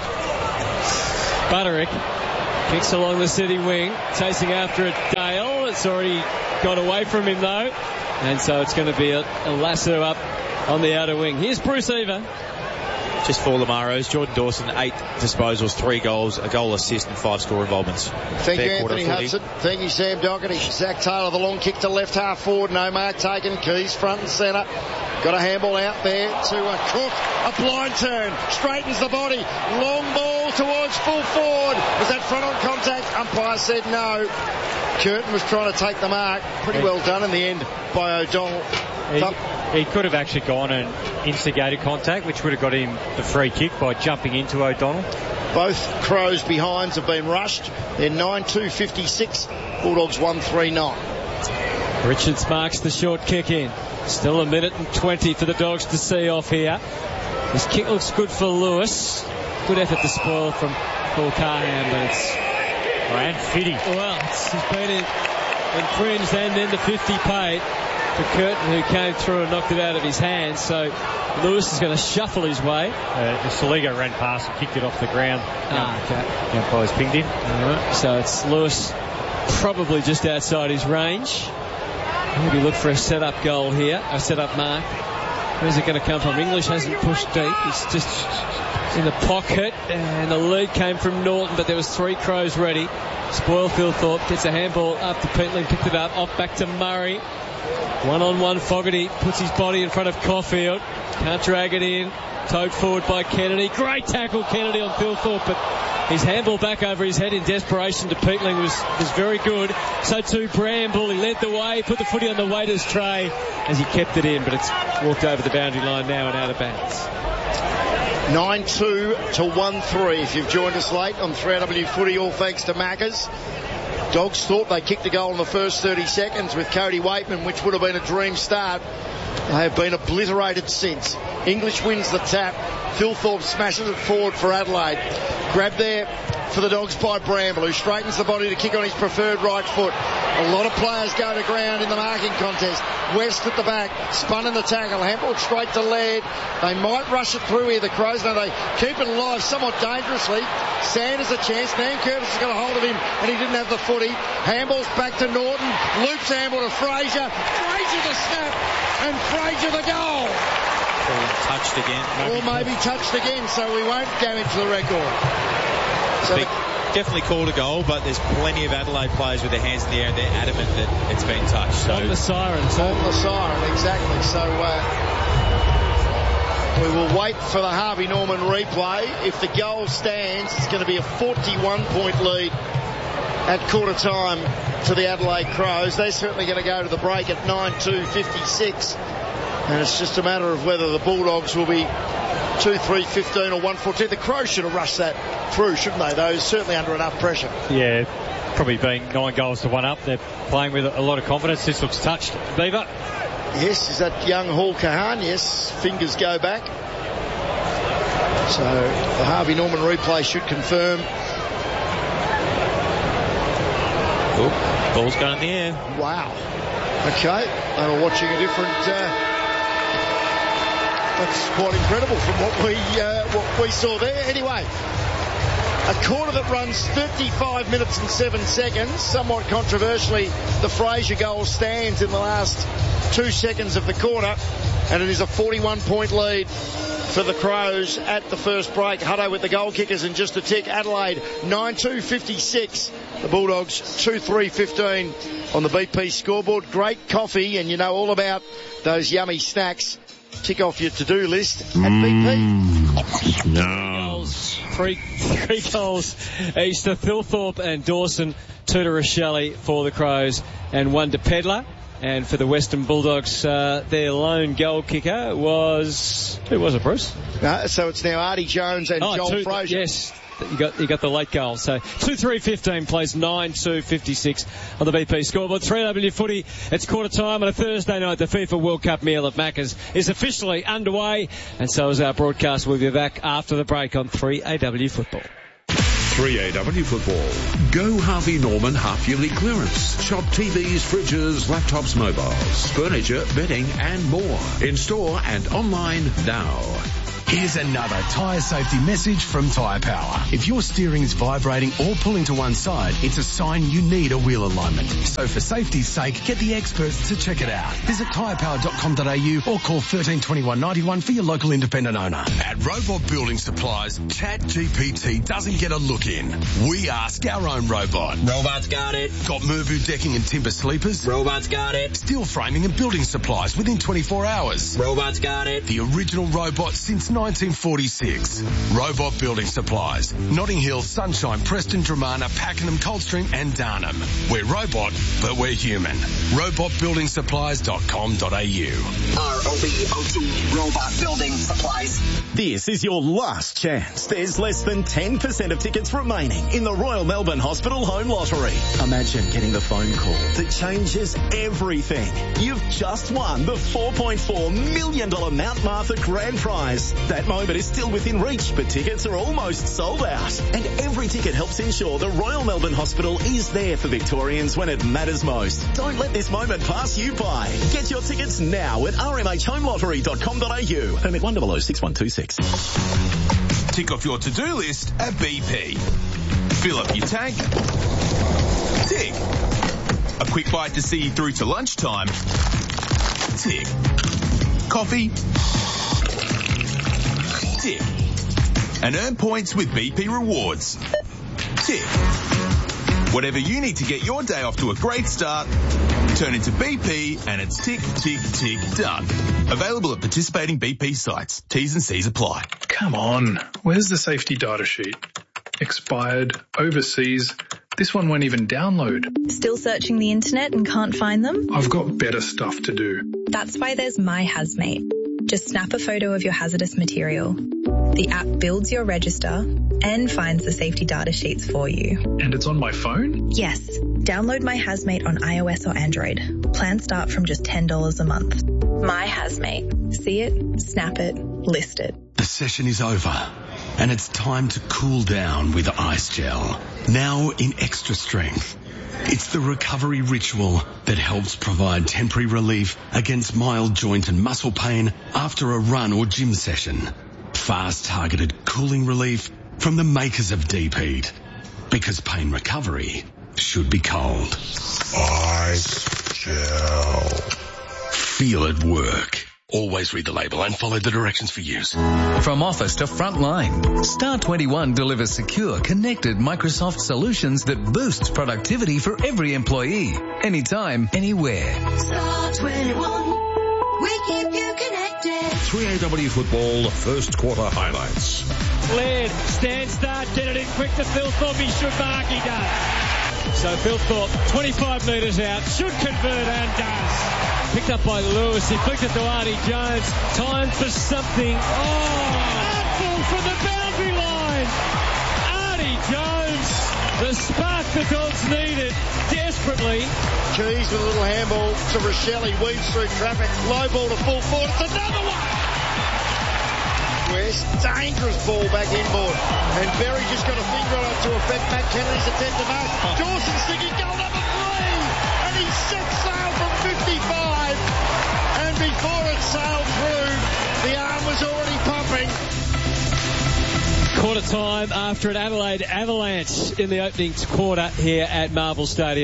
[SPEAKER 1] Butterick kicks along the city wing, chasing after it. Dale. It's already got away from him though, and so it's going to be a, a lasso up on the outer wing. Here's Bruce Eva.
[SPEAKER 5] Just four Lamaros. Jordan Dawson, eight disposals, three goals, a goal assist, and five score involvements.
[SPEAKER 3] Thank
[SPEAKER 5] Fair
[SPEAKER 3] you, Anthony Hudson. Thank you, Sam Doherty. Zach Taylor, the long kick to left half forward. No mark taken. Keys front and centre. Got a handball out there to a Cook. A blind turn. Straightens the body. Long ball towards full forward. Was that front on contact? Umpire said no. Curtin was trying to take the mark. Pretty well done in the end by O'Donnell.
[SPEAKER 2] He, he could have actually gone and instigated contact, which would have got him the free kick by jumping into O'Donnell.
[SPEAKER 3] Both Crows behinds have been rushed. They're nine two fifty-six. Bulldogs one three nine.
[SPEAKER 1] Richards marks the short kick in. Still a minute and twenty for the Dogs to see off here. This kick looks good for Lewis. Good effort to spoil from Paul Carhan, but it's...
[SPEAKER 2] Oh, and Fitty.
[SPEAKER 1] Well, it's, he's been in, infringed and then the fifty paid for Curtin, who came through and knocked it out of his hands. So Lewis is going to shuffle his way.
[SPEAKER 2] Uh, Saligo ran past and kicked it off the ground.
[SPEAKER 1] Ah, okay.
[SPEAKER 2] The umpire's pinged him.
[SPEAKER 1] All right. So it's Lewis probably just outside his range. Maybe look for a set-up goal here, a set-up mark. Where's it going to come from? English hasn't pushed deep. He's just in the pocket, and the lead came from Norton, but there was three Crows ready. Spoil Phil Thorpe gets a handball up to Peatling, picked it up, off back to Murray. One-on-one, Fogarty puts his body in front of Caulfield. Can't drag it in. Towed forward by Kennedy. Great tackle, Kennedy, on Phil Thorpe, but his handball back over his head in desperation to Peatling was, was very good. So too Bramble. He led the way, put the footy on the waiter's tray as he kept it in, but it's walked over the boundary line now and out of bounds.
[SPEAKER 3] nine two to one three if you've joined us late on three R W Footy, all thanks to Maccas. Dogs thought they kicked a goal in the first thirty seconds with Cody Waitman, which would have been a dream start. They have been obliterated since. English wins the tap. Phil Thorpe smashes it forward for Adelaide. Grabbed there for the Dogs by Bramble, who straightens the body to kick on his preferred right foot. A lot of players go to ground in the marking contest. West at the back, spun in the tackle, handball straight to Laird. They might rush it through here, the Crows. No, they keep it alive somewhat dangerously. Sanders a chance. Nan Curtis has got a hold of him, and he didn't have the footy. Handball's back to Norton. Loops handball to Fraser. Fraser the snap, and Fraser the goal.
[SPEAKER 5] Touched again.
[SPEAKER 3] Maybe or maybe touched again, so we won't damage the record. So
[SPEAKER 5] Big, definitely called a goal, but there's plenty of Adelaide players with their hands in the air and they're adamant that it's been touched. So
[SPEAKER 1] on the siren.
[SPEAKER 3] On the siren, exactly. So uh, we will wait for the Harvey Norman replay. If the goal stands, it's going to be a forty-one point lead at quarter time to the Adelaide Crows. They're certainly going to go to the break at nine two fifty-six. And it's just a matter of whether the Bulldogs will be two three fifteen or one fourteen. The Crows should have rushed that through, shouldn't they? Though certainly under enough pressure.
[SPEAKER 2] Yeah, probably being nine goals to one up. They're playing with a lot of confidence. This looks touched. Beaver?
[SPEAKER 3] Yes, is that young Hall Kahan? Yes, fingers go back. So the Harvey Norman replay should confirm.
[SPEAKER 5] Oh, ball's going in the air.
[SPEAKER 3] Wow. Okay, they were watching a different... Uh, That's quite incredible from what we uh, what we saw there. Anyway, a quarter that runs thirty-five minutes and seven seconds. Somewhat controversially, the Fraser goal stands in the last two seconds of the quarter, and it is a forty-one point lead for the Crows at the first break. Hutto with the goal kickers in just a tick. Adelaide nine two fifty-six. The Bulldogs two three fifteen on the B P scoreboard. Great coffee, and you know all about those yummy snacks. Tick off your to-do list at B P.
[SPEAKER 1] No. three three goals each to Thilthorpe and Dawson, two to Rochelle for the Crows, and one to Pedlar. And for the Western Bulldogs, uh, their lone goal kicker was... Who was it, Bruce?
[SPEAKER 3] Uh, so it's now Artie Jones and
[SPEAKER 1] oh,
[SPEAKER 3] Joel
[SPEAKER 1] two,
[SPEAKER 3] Frazier.
[SPEAKER 1] Yes, you got you got the late goal. So two three fifteen plays nine two fifty-six on the B P scoreboard. three W footy. It's quarter time on a Thursday night. The FIFA World Cup meal at Macca's is officially underway, and so is our broadcast. We'll be back after the break on three A W football.
[SPEAKER 6] three A W football. Go Harvey Norman half-yearly clearance. Shop T Vs, fridges, laptops, mobiles, furniture, bedding and more. In store and online now.
[SPEAKER 7] Here's another tyre safety message from Tyre Power. If your steering is vibrating or pulling to one side, it's a sign you need a wheel alignment. So for safety's sake, get the experts to check it out. Visit tyre power dot com dot a u or call one three two one, nine one for your local independent owner. At Robot Building Supplies, ChatGPT doesn't get a look in. We ask our own robot.
[SPEAKER 8] Robot's got it.
[SPEAKER 7] Got Mervu decking and timber sleepers?
[SPEAKER 8] Robot's got it.
[SPEAKER 7] Steel framing and building supplies within twenty-four hours?
[SPEAKER 8] Robot's got it.
[SPEAKER 7] The original robot since nineteen forty-six. Robot Building Supplies. Notting Hill, Sunshine, Preston, Dramana, Pakenham, Coldstream and Darnham. We're robot, but we're human. robot building supplies dot com dot a u.
[SPEAKER 8] R O B O T, Robot Building Supplies.
[SPEAKER 9] This is your last chance. There's less than ten percent of tickets remaining in the Royal Melbourne Hospital Home Lottery. Imagine getting the phone call that changes everything. You've just won the four point four million dollars Mount Martha Grand Prize. That moment is still within reach, but tickets are almost sold out. And every ticket helps ensure the Royal Melbourne Hospital is there for Victorians when it matters most. Don't let this moment pass you by. Get your tickets now at r m h home lottery dot com dot a u. Permit one zero zero six one two six.
[SPEAKER 10] Tick off your to-do list at B P. Fill up your tank. Tick. A quick bite to see you through to lunchtime. Tick. Coffee. Tick. And earn points with B P Rewards. Tick. Whatever you need to get your day off to a great start, turn into B P and it's tick, tick, tick, done. Available at participating B P sites. T's and C's apply.
[SPEAKER 11] Come on, where's the safety data sheet? Expired, overseas. This one won't even download.
[SPEAKER 12] Still searching the internet and can't find them?
[SPEAKER 11] I've got better stuff to do.
[SPEAKER 12] That's why there's My Hazmate. Just snap a photo of your hazardous material. The app builds your register and finds the safety data sheets for you.
[SPEAKER 11] And it's on my phone?
[SPEAKER 12] Yes. Download My Hazmate on iOS or Android. Plans start from just ten dollars a month. My Hazmate. See it, snap it, list it.
[SPEAKER 7] The session is over and it's time to cool down with Ice Gel. Now in extra strength. It's the recovery ritual that helps provide temporary relief against mild joint and muscle pain after a run or gym session. Fast targeted cooling relief from the makers of Deep Heat. Because pain recovery should be cold. Ice Gel. Feel it work. Always read the label and follow the directions for use.
[SPEAKER 13] From office to frontline, Star twenty-one delivers secure, connected Microsoft solutions that boosts productivity for every employee, anytime, anywhere.
[SPEAKER 14] Star twenty-one, we keep you connected.
[SPEAKER 6] three A W football, first quarter highlights.
[SPEAKER 1] Laird, stand start, get it in quick to Thilthorpe. He should mark, he does. So Thilthorpe, twenty-five metres out, should convert and does. Picked up by Lewis. He flicked it to Artie Jones. Time for something. Oh! Artful from the boundary line. Artie Jones. The spark the Dogs needed desperately.
[SPEAKER 3] Keys with a little handball to Rochelle. Weaves through traffic. Low ball to full forward. It's another one. West. Dangerous ball back inboard. And Berry just got a finger on it to affect Matt Kennedy's attempt to mark. Dawson's thinking goal number three. And he sets sail from fifty-five. And before it sailed through, the arm was already pumping.
[SPEAKER 1] Quarter time after an Adelaide avalanche in the opening quarter here at Marvel Stadium.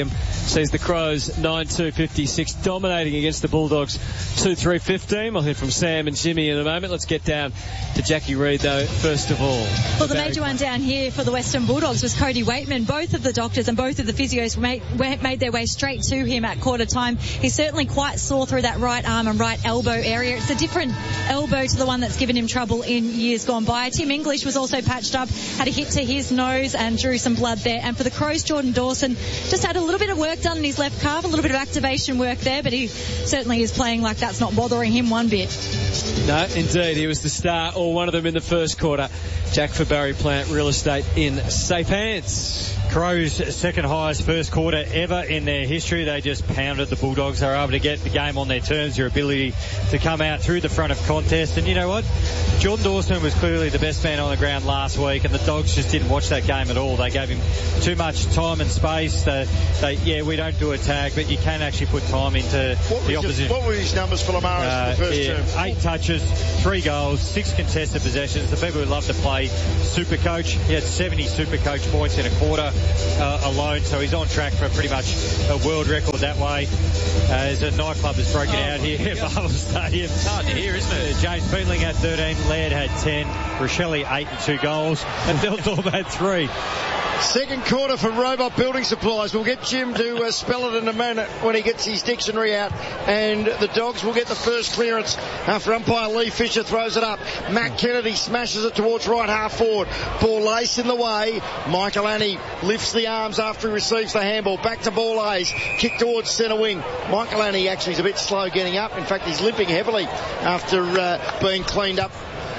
[SPEAKER 1] sees the Crows nine two fifty-six dominating against the Bulldogs two three fifteen. We'll hear from Sam and Jimmy in a moment. Let's get down to Jackie Reid, though, first of all.
[SPEAKER 4] Well, the major one down here for the Western Bulldogs was Cody Waitman. Both of the doctors and both of the physios made, made their way straight to him at quarter time. He's certainly quite sore through that right arm and right elbow area. It's a different elbow to the one that's given him trouble in years gone by. Tim English was also patched up, had a hit to his nose and drew some blood there. And for the Crows, Jordan Dawson just had a little bit of work done in his left calf, a little bit of activation work there, but he certainly is playing like that's not bothering him one bit.
[SPEAKER 1] No, indeed. He was the star, or one of them in the first quarter. Jack for Barry Plant Real Estate in safe hands.
[SPEAKER 2] Crows' second highest first quarter ever in their history. They just pounded the Bulldogs. They were able to get the game on their terms, their ability to come out through the front of contest. And you know what? Jordan Dawson was clearly the best man on the ground last week, and the Dogs just didn't watch that game at all. They gave him too much time and space. They, they, yeah, we don't do a tag, but you can actually put time into
[SPEAKER 3] what
[SPEAKER 2] the opposition.
[SPEAKER 3] His, what were his numbers for Lamaris uh, in the first
[SPEAKER 2] yeah,
[SPEAKER 3] term?
[SPEAKER 2] Eight touches, three goals, six contested possessions. The people who love to play Super Coach, he had seventy Super Coach points in a quarter uh, alone, so he's on track for pretty much a world record that way. Uh, as a nightclub has broken oh, out here at Marvel Stadium.
[SPEAKER 5] It's hard to hear, isn't it?
[SPEAKER 2] Uh, James Peatling had thirteen, Laird had ten, Rochelle eight and two goals, and Delthorpe had three.
[SPEAKER 3] Second quarter for Robot Building Supplies. We'll get Jim to uh, spell it in a minute when he gets his dictionary out. And the Dogs will get the first clearance after umpire Lee Fisher throws it up. Matt Kennedy smashes it towards right half forward. Ball Ace in the way. Michael Annie lifts the arms after he receives the handball. Back to Ball Ace. Kick towards centre wing. Michael Annie actually is a bit slow getting up. In fact, he's limping heavily after uh, being cleaned up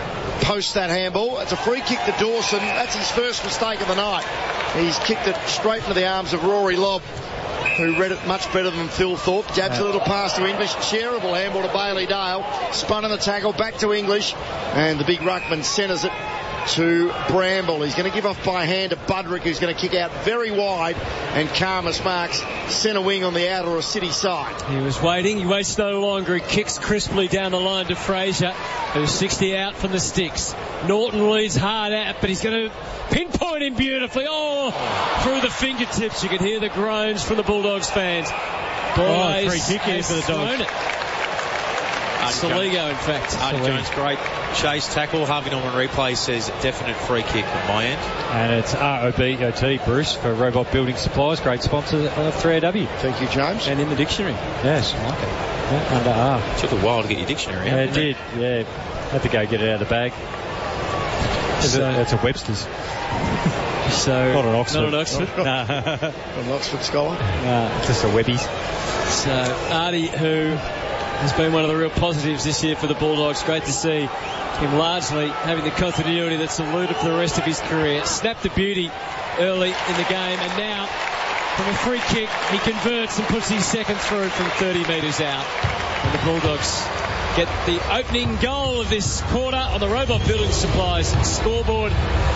[SPEAKER 3] post that handball. It's a free kick to Dawson. That's his first mistake of the night. He's kicked it straight into the arms of Rory Lobb, who read it much better than Phil Thorpe. Jabs a little pass to English. Shareable handball to Bailey Dale. Spun in the tackle. Back to English. And the big ruckman centres it to Bramble. He's going to give off by hand to Budrick, who's going to kick out very wide, and Karmas marks centre wing on the outer or city side.
[SPEAKER 1] He was waiting. He waits no longer. He kicks crisply down the line to Fraser, who's sixty out from the sticks. Norton leads hard out, but he's going to pinpoint him beautifully. Oh, through the fingertips. You can hear the groans from the Bulldogs fans. Ball
[SPEAKER 2] oh, free kick here for the Dogs.
[SPEAKER 1] Soligo, in fact.
[SPEAKER 5] Artie Jones, great chase tackle. Harvey Norman replay says definite free kick on my end.
[SPEAKER 2] And it's R O B O T, Bruce, for Robot Building Supplies. Great sponsor of three A W.
[SPEAKER 3] Thank you, James.
[SPEAKER 1] And in the dictionary.
[SPEAKER 2] Yes, I like it. Yeah, under R.
[SPEAKER 5] It took a while to get your dictionary
[SPEAKER 2] yeah,
[SPEAKER 5] out.
[SPEAKER 2] It did, yeah. Had to go get it out of the bag. It's, so, a, it's a Webster's.
[SPEAKER 1] So,
[SPEAKER 2] not an Oxford.
[SPEAKER 1] Not an Oxford.
[SPEAKER 3] No. An Oxford scholar.
[SPEAKER 2] No, just a Webby's.
[SPEAKER 1] So, Artie, who has been one of the real positives this year for the Bulldogs. Great to see him largely having the continuity that's eluded for the rest of his career. Snapped the beauty early in the game, and now from a free kick he converts and puts his second through from thirty metres out. And the Bulldogs get the opening goal of this quarter on the Robot Building Supplies scoreboard.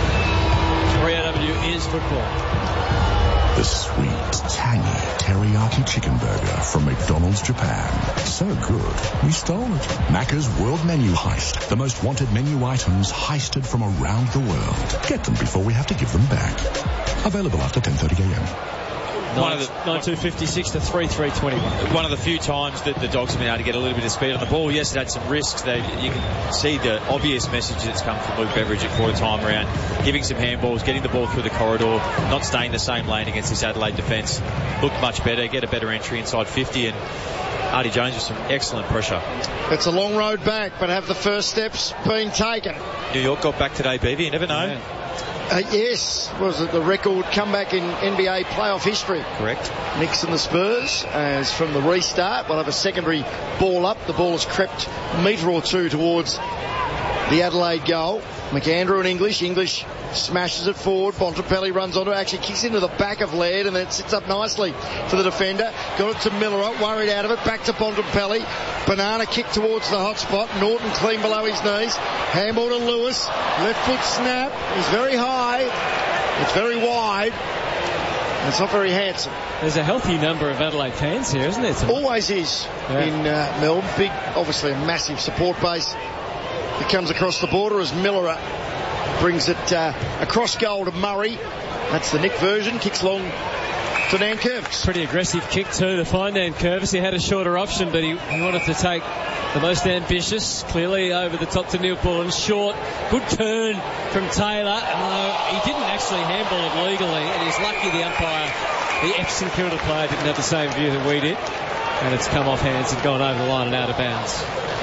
[SPEAKER 1] three A W is football.
[SPEAKER 15] The sweet, tangy teriyaki chicken burger from McDonald's Japan. So good, we stole it. Macca's World Menu Heist. The most wanted menu items heisted from around the world. Get them before we have to give them back. Available after ten thirty a.m.
[SPEAKER 1] One of the nine two fifty-six to three three twenty-one.
[SPEAKER 5] One of the few times that the Dogs have been able to get a little bit of speed on the ball. Yes, it had some risks. They, you can see the obvious message that's come from Luke Beveridge at quarter time around giving some handballs, getting the ball through the corridor, not staying the same lane against this Adelaide defence. Looked much better, get a better entry inside fifty, and Artie Jones with some excellent pressure.
[SPEAKER 3] It's a long road back, but have the first steps been taken?
[SPEAKER 5] New York got back today, Beavy. You never know.
[SPEAKER 3] Yeah. Uh, yes, was it the record comeback in N B A playoff history?
[SPEAKER 5] Correct.
[SPEAKER 3] Knicks and the Spurs, as from the restart, we'll have a secondary ball up. The ball has crept a metre or two towards the Adelaide goal. McAndrew and English. English smashes it forward. Bontempelli runs onto it, actually kicks into the back of Laird, and then sits up nicely for the defender. Got it to Miller, worried out of it. Back to Bontempelli. Banana kick towards the hot spot. Norton clean below his knees. Handball to Lewis. Left foot snap. He's very high. It's very wide. It's not very handsome.
[SPEAKER 1] There's a healthy number of Adelaide fans here, isn't there? Tonight?
[SPEAKER 3] Always is yeah. in uh, Melbourne. Big, obviously a massive support base. It comes across the border as Miller brings it uh, across goal to Murray. That's the Nick version. Kicks long to Nankervis.
[SPEAKER 1] Pretty aggressive kick too to find Nankervis. He had a shorter option, but he, he wanted to take the most ambitious. Clearly over the top to Neil Bullen. Short. Good turn from Taylor. Uh, he didn't actually handball it legally, and he's lucky the umpire, the ex-St Kilda player, didn't have the same view that we did. And it's come off hands and gone over the line and out of bounds.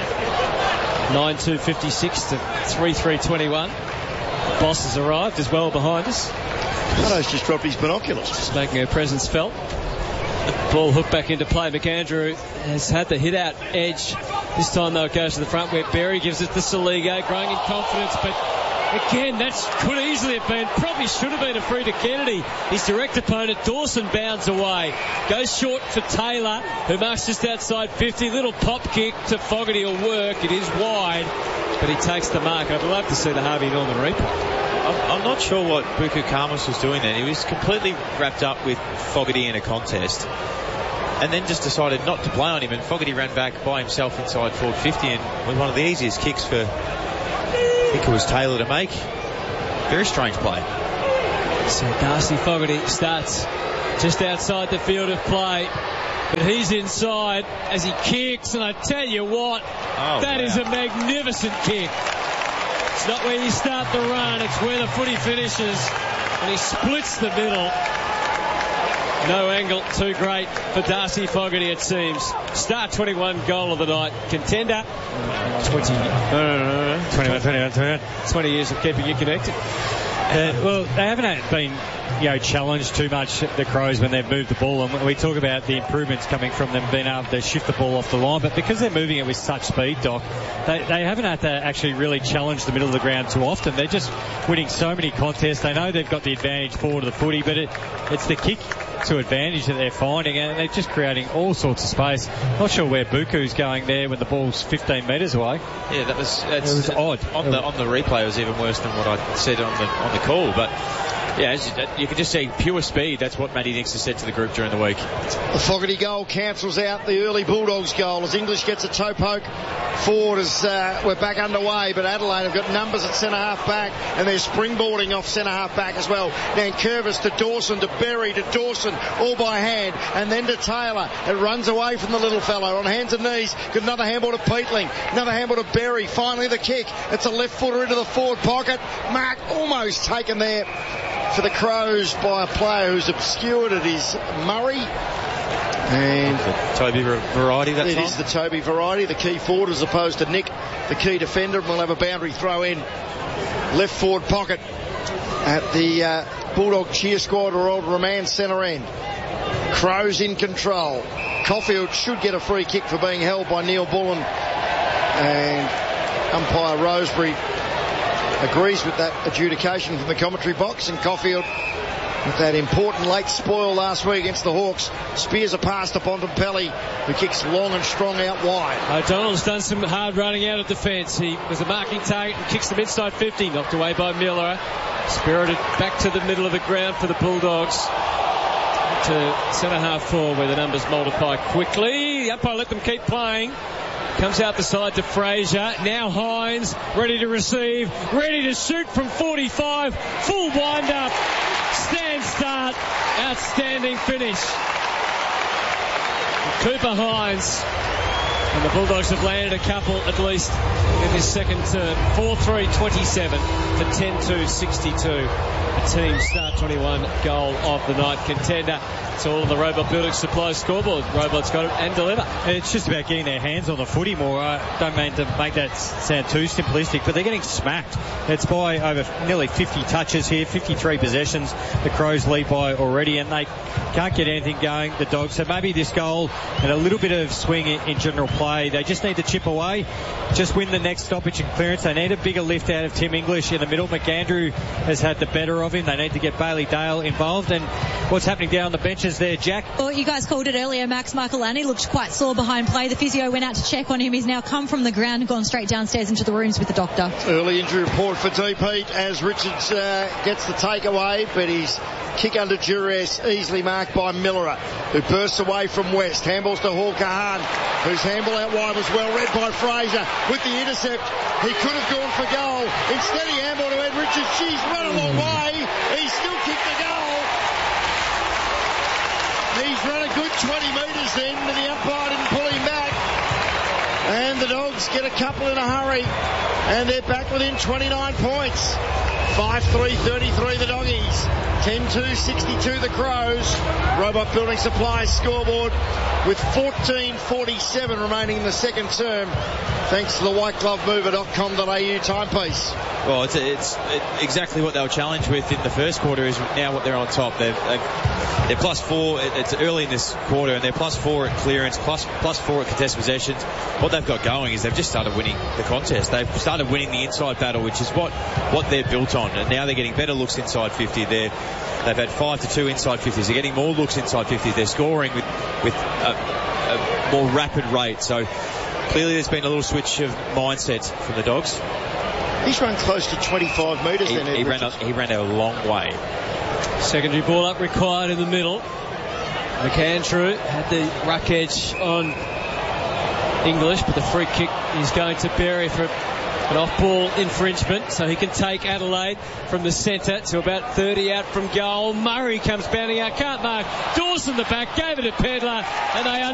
[SPEAKER 1] nine two fifty-six to three three twenty-one. Boss has arrived as well behind us.
[SPEAKER 3] Hutto's just dropped his binoculars.
[SPEAKER 1] Just making her presence felt. Ball hooked back into play. McAndrew has had the hit-out edge. This time, though, it goes to the front where Berry gives it to Soligo, growing in confidence, but again, that could easily have been, probably should have been a free to Kennedy. His direct opponent, Dawson, bounds away. Goes short for Taylor, who marks just outside fifty. Little pop kick to Fogarty will work. It is wide, but he takes the mark. I'd love to see the Harvey Norman replay.
[SPEAKER 5] I'm, I'm not sure what Buku Kamas was doing there. He was completely wrapped up with Fogarty in a contest, and then just decided not to play on him, and Fogarty ran back by himself inside forward fifty, and was one of the easiest kicks for, I think it was Taylor to make. Very strange play.
[SPEAKER 1] So Darcy Fogarty starts just outside the field of play, but he's inside as he kicks, and I tell you what,
[SPEAKER 5] oh,
[SPEAKER 1] that
[SPEAKER 5] wow.
[SPEAKER 1] is a magnificent kick. It's not where you start the run, it's where the footy finishes, and he splits the middle. No angle too great for Darcy Fogarty, it seems. Star twenty-one goal of the night. Contender. twenty. No, no, no, no. twenty-one, twenty-one, twenty-one. twenty years of keeping you connected.
[SPEAKER 2] Uh, well, they haven't been, you know, challenged too much, the Crows, when they've moved the ball. And we talk about the improvements coming from them being able to shift the ball off the line. But because they're moving it with such speed, Doc, they, they haven't had to actually really challenge the middle of the ground too often. They're just winning so many contests. They know they've got the advantage forward of the footy, but it, it's the kick to advantage that they're finding, and they're just creating all sorts of space. Not sure where Buku's going there when the ball's fifteen metres away.
[SPEAKER 5] Yeah, that was, that's,
[SPEAKER 2] it was odd.
[SPEAKER 5] On the on the replay, it was even worse than what I said on the on the call. But yeah, as you, you can just see pure speed. That's what Matty Nix has said to the group during the week.
[SPEAKER 3] The Fogarty goal cancels out the early Bulldogs goal as English gets a toe poke forward as uh, we're back underway, but Adelaide have got numbers at centre half back, and they're springboarding off centre half back as well. Nankervis to Dawson, to Berry, to Dawson, all by hand, and then to Taylor. It runs away from the little fellow on hands and knees. Got another handball to Peatling, another handball to Berry. Finally the kick. It's a left footer into the forward pocket. Mark almost taken there for the Crows by a player who's obscured it is Murray. And
[SPEAKER 5] the Toby variety that
[SPEAKER 3] it
[SPEAKER 5] time?
[SPEAKER 3] It is the Toby variety, the key forward, as opposed to Nick, the key defender. And we'll have a boundary throw in left forward pocket at the uh, Bulldog cheer squad or old Roman centre end. Crows in control. Caulfield should get a free kick for being held by Neil Bullen, and umpire Rosebery agrees with that adjudication from the commentary box. And Caulfield, with that important late spoil last week against the Hawks, spears a pass to Bontempelli, who kicks long and strong out wide.
[SPEAKER 1] O'Donnell's done some hard running out of defence. He was a marking target and kicks them inside fifty, knocked away by Miller. Spirited back to the middle of the ground for the Bulldogs. To centre half forward where the numbers multiply quickly. The umpire let them keep playing. Comes out the side to Fraser. Now Hines, ready to receive, ready to shoot from forty-five. Full wind up. Stand start. Outstanding finish. Cooper Hines. And the Bulldogs have landed a couple at least in this second term. four three twenty-seven to ten two sixty-two. A team start twenty-one goal of the night contender. It's all on the Robot Building Supply scoreboard. Robot's got it and deliver.
[SPEAKER 2] It's just about getting their hands on the footy more. I don't mean to make that sound too simplistic, but they're getting smacked. It's by over nearly fifty touches here, fifty-three possessions. The Crows lead by already, and they can't get anything going, the Dogs. So maybe this goal and a little bit of swing in, in general play. They just need to chip away, just win the next stoppage and clearance. They need a bigger lift out of Tim English in the middle. McAndrew has had the better of him. They need to get Bailey Dale involved. And what's happening down the benches there, Jack?
[SPEAKER 4] Well, you guys called it earlier. Max Michaelani looked quite sore behind play. The physio went out to check on him. He's now come from the ground and gone straight downstairs into the rooms with the doctor.
[SPEAKER 3] Early injury report for D. Pete as Richards uh, gets the takeaway, but he's kick under duress, easily marked by Miller, who bursts away from West. Handballs to Hall Kahan, whose handball out wide was well read by Fraser. With the intercept, he could have gone for goal. Instead, he handballed to Ed Richards. She's run a long way. He still kicked the goal. run a good twenty metres then, but the umpire didn't pull him back. And the Dogs get a couple in a hurry, and they're back within twenty-nine points. five three thirty-three the Doggies, ten two sixty-two the Crows. Robot Building Supplies scoreboard with fourteen forty-seven remaining in the second term, thanks to the white glove mover dot com dot a u timepiece.
[SPEAKER 5] Well, it's, it's it, exactly what they were challenged with in the first quarter is now what they're on top. They've, they've, they're plus four. It, it's early in this quarter, and they're plus four at clearance, plus plus four at contested possessions. What they've got going is they've just started winning the contest. They've started winning the inside battle, which is what, what they're built on. And now they're getting better looks inside fifty. They're, they've had five to two inside fifties. They're getting more looks inside fifties. They're scoring with, with a, a more rapid rate. So clearly there's been a little switch of mindset from the Dogs.
[SPEAKER 3] He's run close to twenty-five metres
[SPEAKER 5] he,
[SPEAKER 3] then, Ed
[SPEAKER 5] he ran, a, he ran a long way.
[SPEAKER 1] Secondary ball up required in the middle. McAndrew had the ruck edge on English, but the free kick is going to Berry for an off-ball infringement, so he can take Adelaide from the centre to about thirty out from goal. Murray comes bounding out, can't mark. Dawson the back, gave it to Pedler, and they